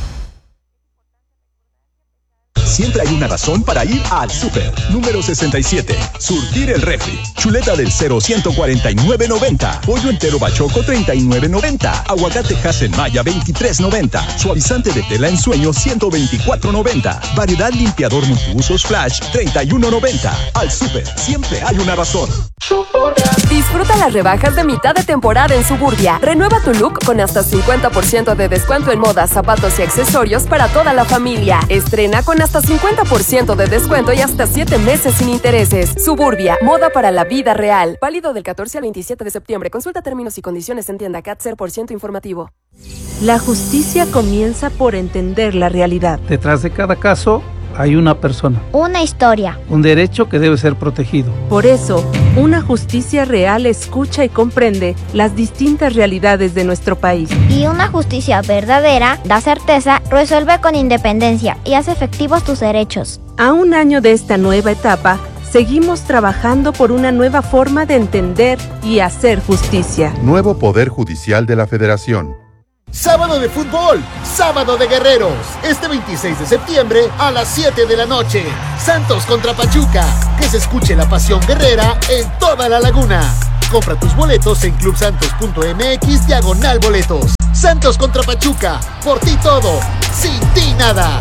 Siempre hay una razón para ir al súper. Número sesenta y siete. Surtir el refri. Chuleta del cero, ciento cuarenta y nueve noventa. Pollo entero bachoco, treinta y nueve noventa. Aguacate Hasen Maya, veintitrés noventa. Suavizante de tela en sueño, ciento veinticuatro noventa. Variedad limpiador multiusos Flash, treinta y uno noventa. Al súper, siempre hay una razón. Disfruta las rebajas de mitad de temporada en Suburbia. Renueva tu look con hasta cincuenta por ciento de descuento en moda, zapatos y accesorios para toda la familia. Estrena con hasta cincuenta por ciento de descuento y hasta siete meses sin intereses. Suburbia, moda para la vida real. Válido del catorce al veintisiete de septiembre. Consulta términos y condiciones en tienda. C A T cero por ciento informativo. La justicia comienza por entender la realidad. Detrás de cada caso hay una persona. Una historia. Un derecho que debe ser protegido. Por eso, una justicia real escucha y comprende las distintas realidades de nuestro país. Y una justicia verdadera da certeza, resuelve con independencia y hace efectivos tus derechos. A un año de esta nueva etapa, seguimos trabajando por una nueva forma de entender y hacer justicia. Nuevo Poder Judicial de la Federación. Sábado de fútbol, sábado de guerreros. Este veintiséis de septiembre a las siete de la noche. Santos contra Pachuca. Que se escuche la pasión guerrera en toda la laguna. Compra tus boletos en clubsantos.mx diagonal boletos. Santos contra Pachuca. Por ti todo, sin ti nada.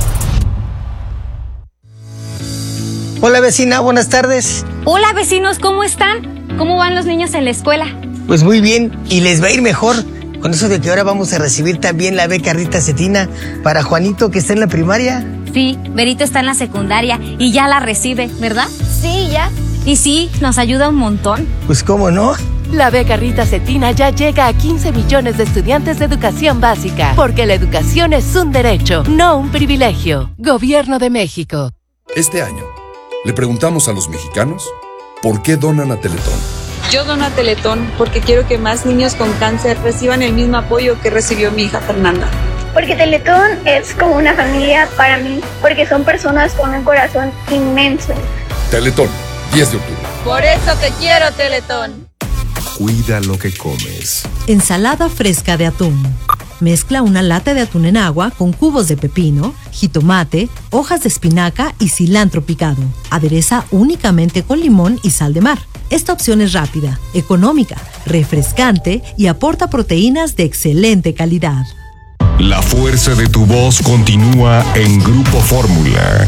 Hola vecina, buenas tardes. Hola vecinos, ¿cómo están? ¿Cómo van los niños en la escuela? Pues muy bien, y les va a ir mejor. Con eso de que ahora vamos a recibir también la beca Rita Cetina para Juanito, que está en la primaria. Sí, Berito está en la secundaria y ya la recibe, ¿verdad? Sí, ya. Y sí, nos ayuda un montón. Pues cómo no. La beca Rita Cetina ya llega a quince millones de estudiantes de educación básica, porque la educación es un derecho, no un privilegio. Gobierno de México. Este año, le preguntamos a los mexicanos por qué donan a Teletón. Yo dono a Teletón porque quiero que más niños con cáncer reciban el mismo apoyo que recibió mi hija Fernanda. Porque Teletón es como una familia para mí, porque son personas con un corazón inmenso. Teletón, diez de octubre. Por eso te quiero, Teletón. Cuida lo que comes. Ensalada fresca de atún. Mezcla una lata de atún en agua con cubos de pepino, jitomate, hojas de espinaca y cilantro picado. Adereza únicamente con limón y sal de mar. Esta opción es rápida, económica, refrescante y aporta proteínas de excelente calidad. La fuerza de tu voz continúa en Grupo Fórmula.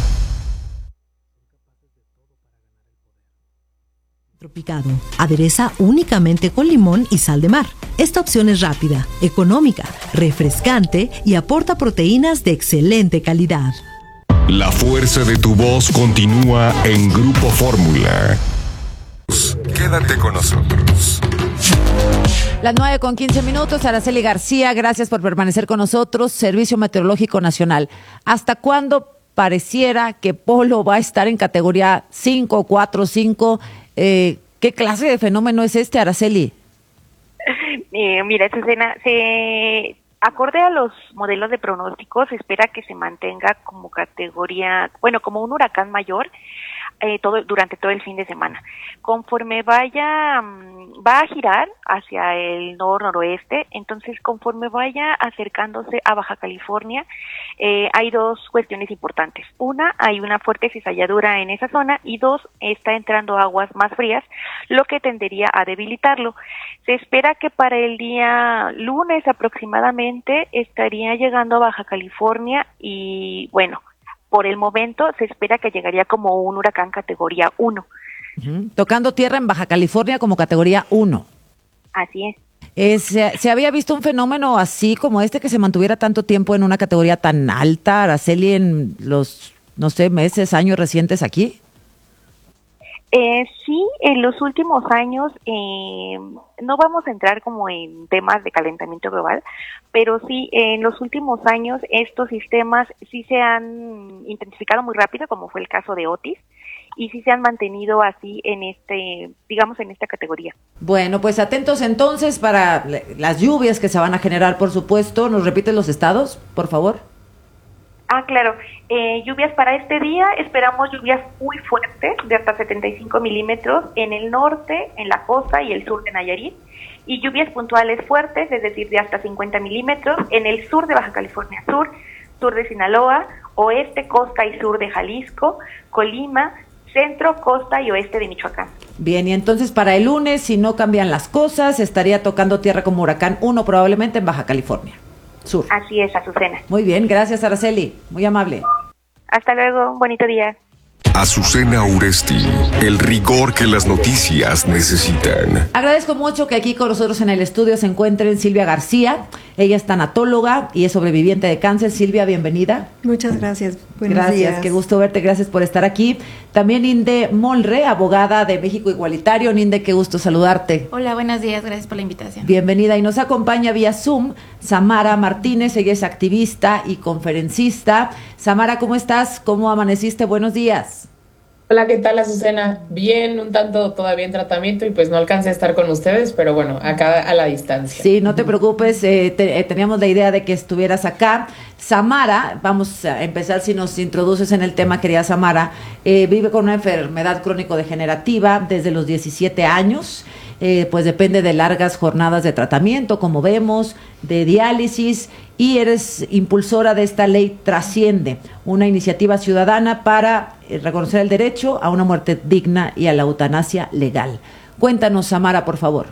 Picado. Adereza únicamente con limón y sal de mar. Esta opción es rápida, económica, refrescante y aporta proteínas de excelente calidad. La fuerza de tu voz continúa en Grupo Fórmula. Quédate con nosotros. Las nueve con quince minutos, Araceli García, gracias por permanecer con nosotros. Servicio Meteorológico Nacional. ¿Hasta cuándo pareciera que Polo va a estar en categoría cinco, cuatro, cinco? Eh, ¿Qué clase de fenómeno es este, Araceli? Eh, mira, Susana, se, acorde a los modelos de pronóstico, se espera que se mantenga como categoría, bueno, como un huracán mayor, Eh, todo durante todo el fin de semana. Conforme vaya, um, va a girar hacia el nor-noroeste, entonces conforme vaya acercándose a Baja California, eh, hay dos cuestiones importantes. Una, hay una fuerte cizalladura en esa zona, y dos, está entrando aguas más frías, lo que tendería a debilitarlo. Se espera que para el día lunes aproximadamente estaría llegando a Baja California y, bueno, por el momento se espera que llegaría como un huracán categoría uno. Uh-huh. Tocando tierra en Baja California como categoría uno. Así es. Eh, ¿se, ¿Se había visto un fenómeno así como este que se mantuviera tanto tiempo en una categoría tan alta, Araceli, en los, no sé, meses, años recientes aquí? Eh, sí, en los últimos años, eh, no vamos a entrar como en temas de calentamiento global, pero sí, en los últimos años estos sistemas sí se han intensificado muy rápido, como fue el caso de Otis, y sí se han mantenido así en este, digamos, en esta categoría. Bueno, pues atentos entonces para las lluvias que se van a generar, por supuesto. ¿Nos repites los estados, por favor? Ah, claro. Eh, lluvias para este día, esperamos lluvias muy fuertes, de hasta setenta y cinco milímetros en el norte, en la costa y el sur de Nayarit, y lluvias puntuales fuertes, es decir, de hasta cincuenta milímetros en el sur de Baja California Sur, sur de Sinaloa, oeste, costa y sur de Jalisco, Colima, centro, costa y oeste de Michoacán. Bien, y entonces para el lunes, si no cambian las cosas, estaría tocando tierra como huracán uno probablemente en Baja California Sur. Así es, Azucena. Muy bien, gracias Araceli, muy amable. Hasta luego, un bonito día. Azucena Uresti, el rigor que las noticias necesitan. Agradezco mucho que aquí con nosotros en el estudio se encuentren Silvia García. Ella es tanatóloga y es sobreviviente de cáncer. Silvia, bienvenida. Muchas gracias. Buenos gracias, días. Qué gusto verte. Gracias por estar aquí. También Inde Molre, abogada de México Igualitario. Inde, qué gusto saludarte. Hola, buenos días. Gracias por la invitación. Bienvenida. Y nos acompaña vía Zoom Samara Martínez. Ella es activista y conferencista. Samara, ¿cómo estás? ¿Cómo amaneciste? Buenos días. Hola, ¿qué tal, Azucena? Bien, un tanto todavía en tratamiento y pues no alcancé a estar con ustedes, pero bueno, acá a la distancia. Sí, no te preocupes, eh, te, eh, teníamos la idea de que estuvieras acá. Samara, vamos a empezar si nos introduces en el tema, querida Samara, eh, vive con una enfermedad crónico-degenerativa desde los diecisiete años. Eh, pues depende de largas jornadas de tratamiento, como vemos, de diálisis, y eres impulsora de esta ley Trasciende, una iniciativa ciudadana para eh, reconocer el derecho a una muerte digna y a la eutanasia legal. Cuéntanos, Samara, por favor.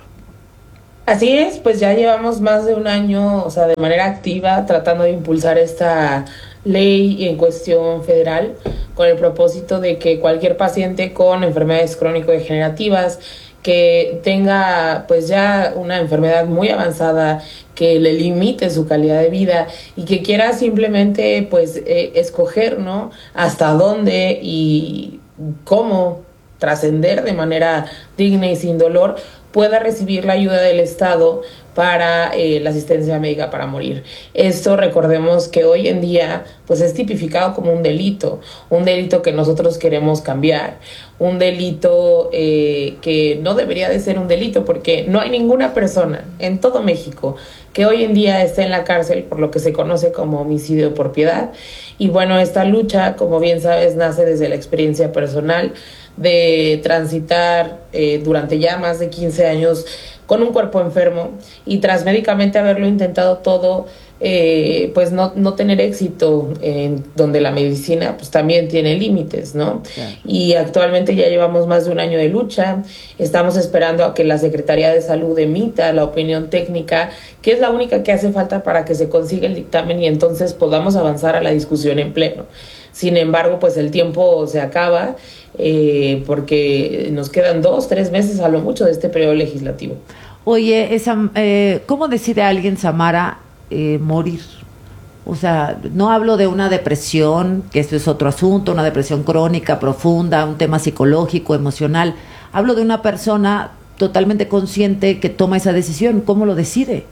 Así es, pues ya llevamos más de un año, o sea, de manera activa, tratando de impulsar esta ley en cuestión federal, con el propósito de que cualquier paciente con enfermedades crónico-degenerativas que tenga pues ya una enfermedad muy avanzada que le limite su calidad de vida y que quiera simplemente pues eh, escoger, ¿no?, hasta dónde y cómo trascender de manera digna y sin dolor, pueda recibir la ayuda del Estado para eh, la asistencia médica para morir. Esto, recordemos que hoy en día pues es tipificado como un delito, un delito que nosotros queremos cambiar, un delito eh, que no debería de ser un delito, porque no hay ninguna persona en todo México que hoy en día esté en la cárcel por lo que se conoce como homicidio por piedad. Y bueno, esta lucha, como bien sabes, nace desde la experiencia personal de transitar eh, durante ya más de quince años con un cuerpo enfermo y tras médicamente haberlo intentado todo, eh, pues no, no tener éxito, en donde la medicina pues también tiene límites, ¿no? Claro. Y actualmente ya llevamos más de un año de lucha, estamos esperando a que la Secretaría de Salud emita la opinión técnica, que es la única que hace falta para que se consiga el dictamen y entonces podamos avanzar a la discusión en pleno. Sin embargo, pues el tiempo se acaba, eh, porque nos quedan dos, tres meses a lo mucho de este periodo legislativo. Oye, esa, eh, ¿cómo decide alguien, Samara, eh, morir? O sea, no hablo de una depresión, que eso es otro asunto, una depresión crónica, profunda, un tema psicológico, emocional. Hablo de una persona totalmente consciente que toma esa decisión. ¿Cómo lo decide?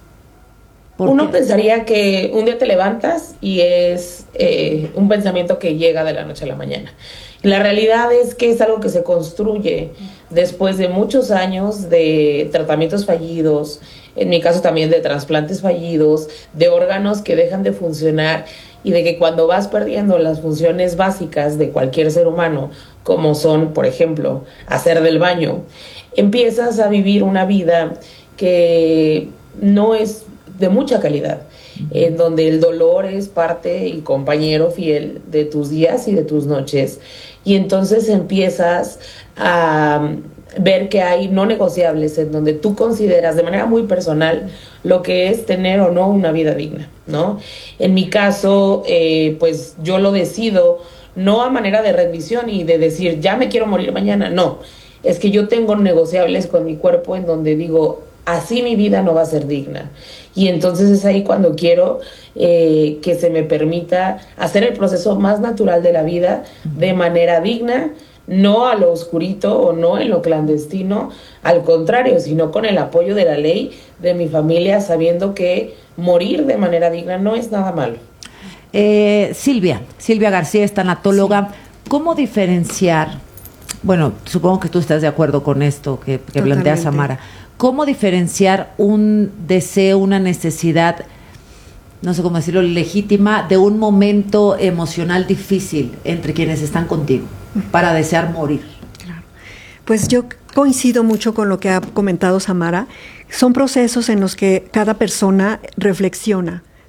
Uno pensaría que un día te levantas y es eh, un pensamiento que llega de la noche a la mañana. La realidad es que es algo que se construye después de muchos años de tratamientos fallidos, en mi caso también de trasplantes fallidos, de órganos que dejan de funcionar y de que cuando vas perdiendo las funciones básicas de cualquier ser humano, como son, por ejemplo, hacer del baño, empiezas a vivir una vida que no es de mucha calidad, en donde el dolor es parte y compañero fiel de tus días y de tus noches, y entonces empiezas a ver que hay no negociables en donde tú consideras de manera muy personal lo que es tener o no una vida digna, ¿no? En mi caso, eh, pues yo lo decido no a manera de rendición y de decir ya me quiero morir mañana, no, es que yo tengo negociables con mi cuerpo en donde digo así mi vida no va a ser digna. Y entonces es ahí cuando quiero eh, que se me permita hacer el proceso más natural de la vida de manera digna, no a lo oscurito o no en lo clandestino, al contrario, sino con el apoyo de la ley, de mi familia, sabiendo que morir de manera digna no es nada malo. Eh, Silvia, Silvia García es tanatóloga. Sí. ¿Cómo diferenciar? Bueno, supongo que tú estás de acuerdo con esto que, que plantea Samara. ¿Cómo diferenciar un deseo, una necesidad, no sé cómo decirlo, legítima, de un momento emocional difícil entre quienes están contigo para desear morir? Claro. Pues yo coincido mucho con lo que ha comentado Samara. Son procesos en los que cada persona reflexiona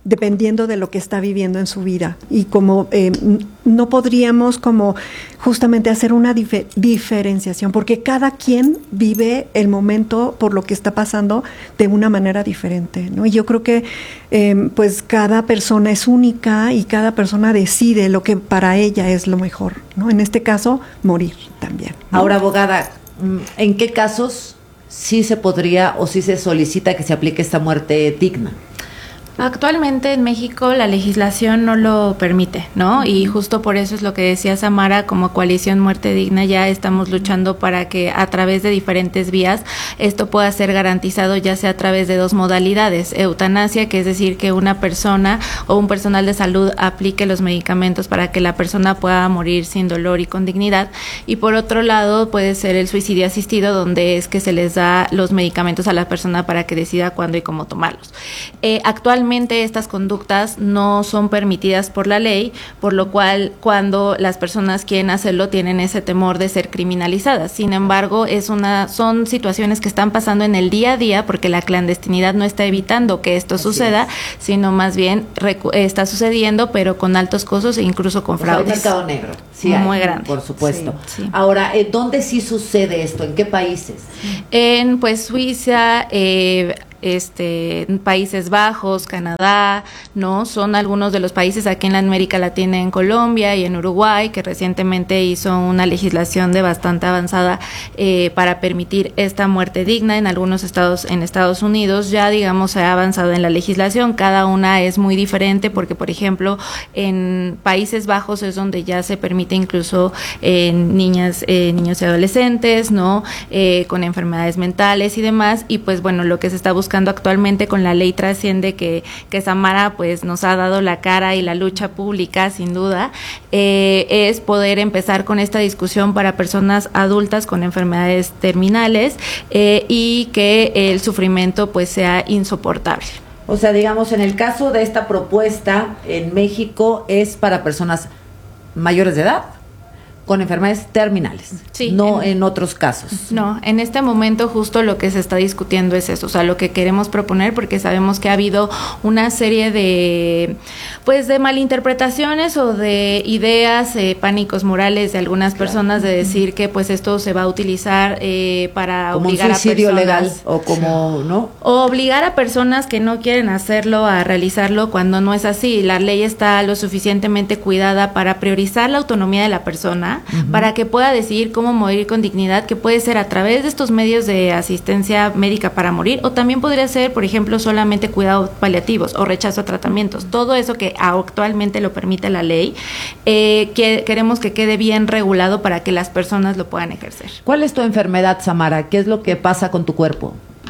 dependiendo de lo que está viviendo en su vida. Y como eh, no podríamos como justamente hacer una dif- diferenciación, porque cada quien vive el momento por lo que está pasando de una manera diferente, ¿no? Y yo creo que eh, pues cada persona es única y cada persona decide lo que para ella es lo mejor, ¿no? En este caso, morir también, ¿no? Ahora, abogada, ¿en qué casos sí se podría o sí se solicita que se aplique esta muerte digna? Actualmente en México la legislación no lo permite, ¿no? Y justo por eso es lo que decía Samara, como Coalición Muerte Digna ya estamos luchando para que a través de diferentes vías esto pueda ser garantizado, ya sea a través de dos modalidades: eutanasia, que es decir, que una persona o un personal de salud aplique los medicamentos para que la persona pueda morir sin dolor y con dignidad, y por otro lado puede ser el suicidio asistido, donde es que se les da los medicamentos a la persona para que decida cuándo y cómo tomarlos. Eh, actualmente estas conductas no son permitidas por la ley, por lo cual cuando las personas quieren hacerlo tienen ese temor de ser criminalizadas. Sin embargo, es una son situaciones que están pasando en el día a día, porque la clandestinidad no está evitando que esto Así suceda, es. sino más bien recu- está sucediendo, pero con altos costos e incluso con fraudes. O sea, un mercado negro, sí, muy hay, grande. Por supuesto. Sí, sí. Ahora, ¿dónde sí sucede esto? ¿En qué países? En pues Suiza, eh, este, Países Bajos, Canadá, ¿no? Son algunos de los países aquí en la América Latina, en Colombia y en Uruguay, que recientemente hizo una legislación de bastante avanzada eh, para permitir esta muerte digna. En algunos estados, en Estados Unidos, ya digamos se ha avanzado en la legislación. Cada una es muy diferente porque, por ejemplo, en Países Bajos es donde ya se permite incluso en niñas, eh, niños y adolescentes, ¿no? Eh, con enfermedades mentales y demás. Y pues bueno, lo que se está buscando actualmente con la ley Trasciende, que, que Samara pues nos ha dado la cara y la lucha pública sin duda, eh, es poder empezar con esta discusión para personas adultas con enfermedades terminales eh, y que el sufrimiento pues sea insoportable. O sea, digamos, en el caso de esta propuesta en México es para personas mayores de edad con enfermedades terminales, sí, no en, en otros casos. No, en este momento justo lo que se está discutiendo es eso, o sea, lo que queremos proponer, porque sabemos que ha habido una serie de, pues, de malinterpretaciones o de ideas, eh, pánicos morales de algunas personas de decir que, pues, esto se va a utilizar eh, para como obligar un suicidio a personas legal o como, ¿no? O obligar a personas que no quieren hacerlo a realizarlo cuando no es así. La ley está lo suficientemente cuidada para priorizar la autonomía de la persona, Uh-huh. para que pueda decidir cómo morir con dignidad, que puede ser a través de estos medios de asistencia médica para morir, o también podría ser, por ejemplo, solamente cuidados paliativos o rechazo a tratamientos. Todo eso que actualmente lo permite la ley, eh, que queremos que quede bien regulado para que las personas lo puedan ejercer. ¿Cuál es tu enfermedad, Samara? ¿Qué es lo que pasa con tu cuerpo?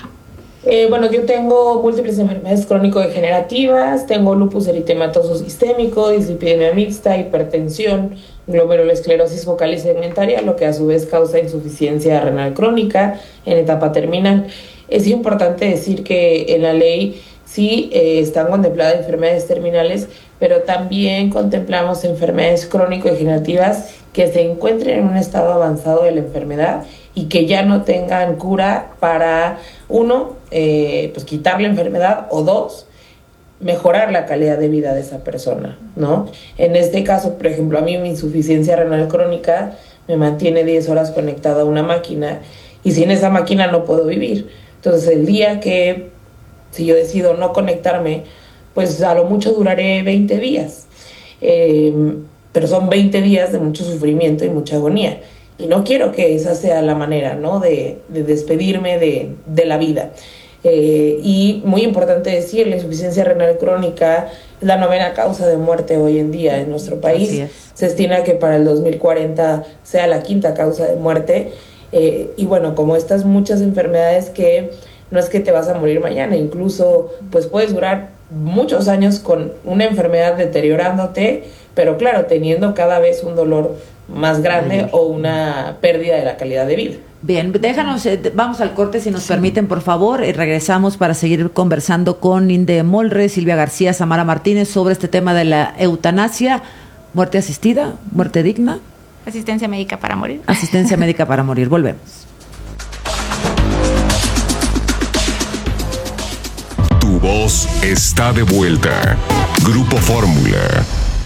Eh, bueno, yo tengo múltiples enfermedades crónico-degenerativas, tengo lupus eritematoso sistémico, dislipidemia mixta, hipertensión, glomerulosclerosis focal y segmentaria, lo que a su vez causa insuficiencia renal crónica en etapa terminal. Es importante decir que en la ley sí eh, están contempladas enfermedades terminales, pero también contemplamos enfermedades crónico-degenerativas que se encuentren en un estado avanzado de la enfermedad y que ya no tengan cura para, uno, eh, pues quitar la enfermedad, o dos, mejorar la calidad de vida de esa persona, ¿no? En este caso, por ejemplo, a mí mi insuficiencia renal crónica me mantiene diez horas conectada a una máquina y sin esa máquina no puedo vivir. Entonces, el día que, si yo decido no conectarme, pues a lo mucho duraré veinte días. Eh, pero son veinte días de mucho sufrimiento y mucha agonía. Y no quiero que esa sea la manera, ¿no?, de, de despedirme de, de la vida. Eh, y muy importante decir, la insuficiencia renal crónica es la novena causa de muerte hoy en día en nuestro país. Se estima que para el dos mil cuarenta sea la quinta causa de muerte. Eh, y bueno, como estas muchas enfermedades que no es que te vas a morir mañana, incluso pues puedes durar muchos años con una enfermedad deteriorándote, pero claro, teniendo cada vez un dolor más grande Ay. o una pérdida de la calidad de vida. Bien, déjanos, eh, vamos al corte si nos sí. permiten, por favor, y regresamos para seguir conversando con Inde Molre, Silvia García, Samara Martínez sobre este tema de la eutanasia, muerte asistida, muerte digna. Asistencia médica para morir. Asistencia médica para morir, volvemos. voz está de vuelta. Grupo Fórmula.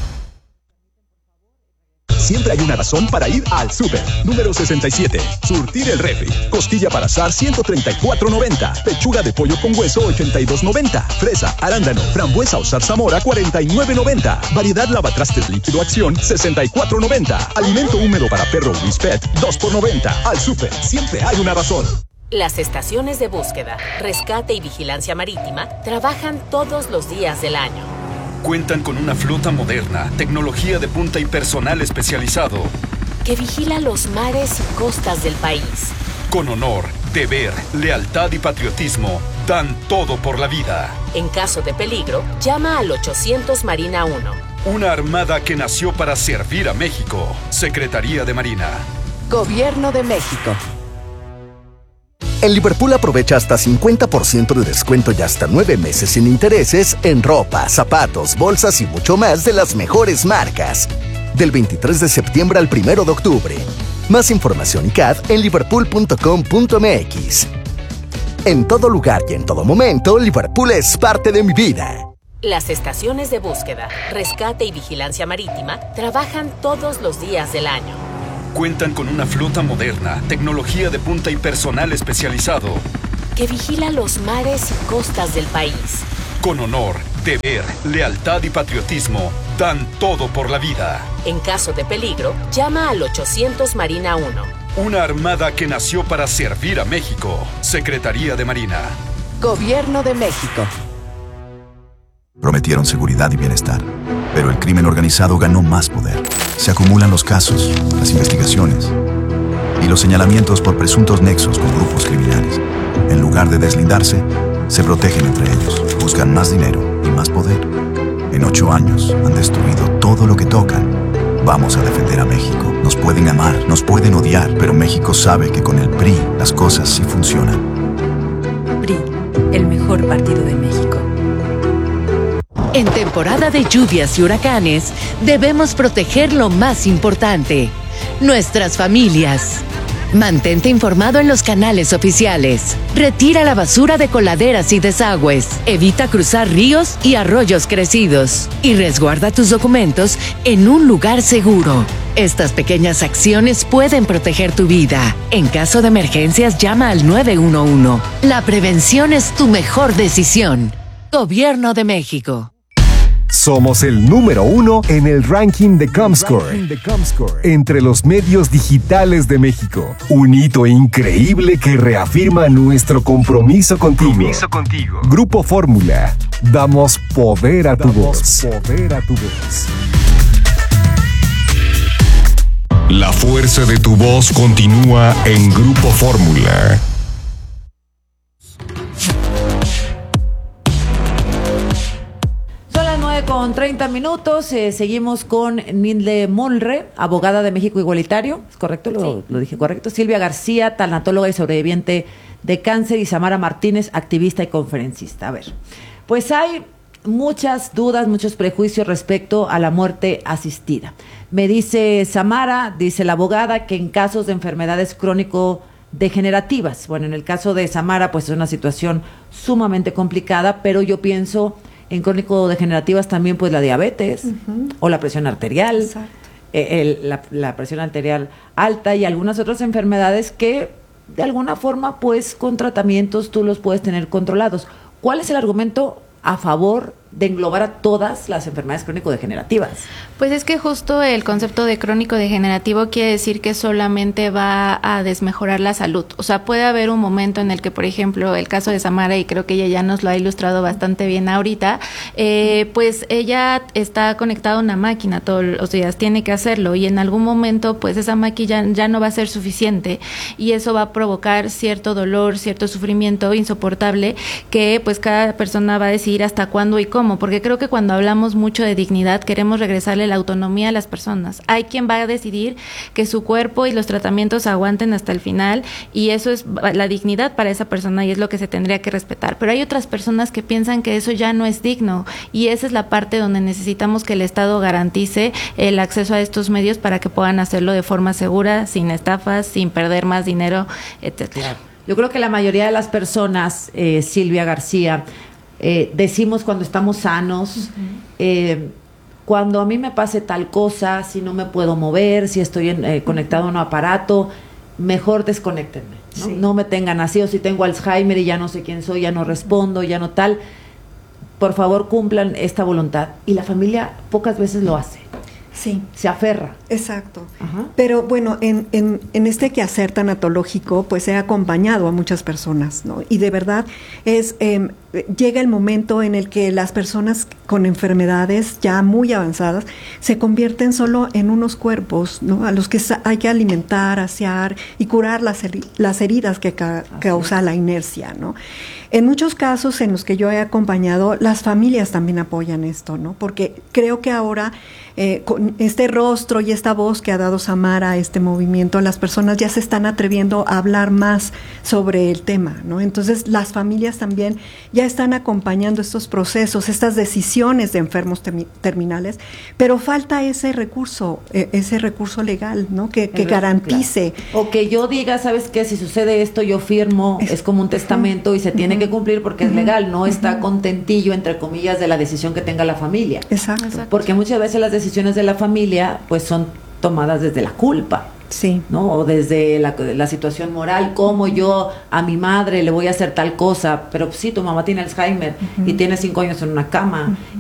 Siempre hay una razón para ir al súper. Número sesenta y siete. Surtir el refri. Costilla para asar ciento treinta y cuatro noventa. Pechuga de pollo con hueso ochenta y dos noventa. Fresa, arándano, frambuesa o zarzamora cuarenta y nueve noventa. Variedad lavatrastes líquido acción sesenta y cuatro noventa. Alimento húmedo para perro Whisper dos por noventa. Al súper siempre hay una razón. Las estaciones de búsqueda, rescate y vigilancia marítima trabajan todos los días del año. Cuentan con una flota moderna, tecnología de punta y personal especializado que vigila los mares y costas del país. Con honor, deber, lealtad y patriotismo, dan todo por la vida. En caso de peligro, llama al ochocientos Marina uno. Una armada que nació para servir a México. Secretaría de Marina. Gobierno de México. En Liverpool aprovecha hasta cincuenta por ciento de descuento y hasta nueve meses sin intereses en ropa, zapatos, bolsas y mucho más de las mejores marcas. Del veintitrés de septiembre al primero de octubre. Más información y C A D en liverpool punto com punto m x. En todo lugar y en todo momento, Liverpool es parte de mi vida. Las estaciones de búsqueda, rescate y vigilancia marítima trabajan todos los días del año. Cuentan con una flota moderna, tecnología de punta y personal especializado que vigila los mares y costas del país. Con honor, deber, lealtad y patriotismo, dan todo por la vida. En caso de peligro, llama al ochocientos Marina uno. Una armada que nació para servir a México. Secretaría de Marina. Gobierno de México. Prometieron seguridad y bienestar, pero el crimen organizado ganó más poder. Se acumulan los casos, las investigaciones y los señalamientos por presuntos nexos con grupos criminales. En lugar de deslindarse, se protegen entre ellos, buscan más dinero y más poder. En ocho años han destruido todo lo que tocan. Vamos a defender a México. Nos pueden amar, nos pueden odiar, pero México sabe que con el P R I las cosas sí funcionan. P R I, el mejor partido de México. En temporada de lluvias y huracanes, debemos proteger lo más importante, nuestras familias. Mantente informado en los canales oficiales. Retira la basura de coladeras y desagües. Evita cruzar ríos y arroyos crecidos. Y resguarda tus documentos en un lugar seguro. Estas pequeñas acciones pueden proteger tu vida. En caso de emergencias, llama al nueve uno uno. La prevención es tu mejor decisión. Gobierno de México. Somos el número uno en el ranking de Comscore, entre los medios digitales de México. Un hito increíble que reafirma nuestro compromiso contigo. Compromiso contigo. Grupo Fórmula. Damos poder a tu voz. Poder a tu voz. La fuerza de tu voz continúa en Grupo Fórmula. Con treinta minutos, eh, seguimos con Nilde Molre, abogada de México Igualitario, ¿es correcto? ¿Lo, sí. lo dije correcto? Silvia García, tanatóloga y sobreviviente de cáncer, y Samara Martínez, activista y conferencista. A ver, pues hay muchas dudas, muchos prejuicios respecto a la muerte asistida. Me dice Samara, dice la abogada, que en casos de enfermedades crónico-degenerativas, bueno, en el caso de Samara, pues es una situación sumamente complicada, pero yo pienso en crónico-degenerativas también, pues la diabetes, uh-huh, o la presión arterial, eh, el, la, la presión arterial alta y algunas otras enfermedades que de alguna forma, pues con tratamientos tú los puedes tener controlados. ¿Cuál es el argumento a favor de englobar a todas las enfermedades crónico-degenerativas? Pues es que justo el concepto de crónico-degenerativo quiere decir que solamente va a desmejorar la salud. O sea, puede haber un momento en el que, por ejemplo, el caso de Samara, y creo que ella ya nos lo ha ilustrado bastante bien ahorita, eh, pues ella está conectada a una máquina todos los días, tiene que hacerlo, y en algún momento pues esa máquina ya no va a ser suficiente, y eso va a provocar cierto dolor, cierto sufrimiento insoportable, que pues cada persona va a decidir hasta cuándo y cómo. ¿Cómo? Porque creo que cuando hablamos mucho de dignidad queremos regresarle la autonomía a las personas. Hay quien va a decidir que su cuerpo y los tratamientos aguanten hasta el final, y eso es la dignidad para esa persona y es lo que se tendría que respetar. Pero hay otras personas que piensan que eso ya no es digno, y esa es la parte donde necesitamos que el Estado garantice el acceso a estos medios para que puedan hacerlo de forma segura, sin estafas, sin perder más dinero, etcétera. Yo creo que la mayoría de las personas, eh, Silvia García, eh, decimos cuando estamos sanos, uh-huh. eh, cuando a mí me pase tal cosa, si no me puedo mover, si estoy en, eh, conectado a un aparato, mejor desconéctenme, ¿no? Sí. No me tengan así, o si tengo Alzheimer y ya no sé quién soy, ya no respondo, ya no tal. Por favor, cumplan esta voluntad. Y la familia pocas veces lo hace. Sí. Se aferra. Exacto. Ajá. Pero bueno, en, en, en este quehacer tanatológico, pues he acompañado a muchas personas, ¿no? Y de verdad es eh, llega el momento en el que las personas con enfermedades ya muy avanzadas se convierten solo en unos cuerpos, ¿no? A los que hay que alimentar, asear y curar las, heri- las heridas que ca- causa la inercia, ¿no? En muchos casos en los que yo he acompañado, las familias también apoyan esto, ¿no? Porque creo que ahora, eh, con este rostro y esta voz que ha dado Samara a este movimiento, las personas ya se están atreviendo a hablar más sobre el tema, ¿no? Entonces, las familias también ya están acompañando estos procesos, estas decisiones de enfermos termi- terminales, pero falta ese recurso, eh, ese recurso legal, ¿no? Que, que garantice. Claro. O que yo diga, ¿sabes qué? Si sucede esto, yo firmo, es, es como un testamento uh-huh. y se tiene uh-huh. que cumplir porque uh-huh. es legal, no uh-huh. está contentillo, entre comillas, de la decisión que tenga la familia. Exacto. Exacto. Porque muchas veces las decisiones de la familia, pues son tomadas desde la culpa. Sí. ¿No? O desde la, la situación moral, como yo a mi madre le voy a hacer tal cosa, pero sí, tu mamá tiene Alzheimer uh-huh. y tiene cinco años en una cama uh-huh.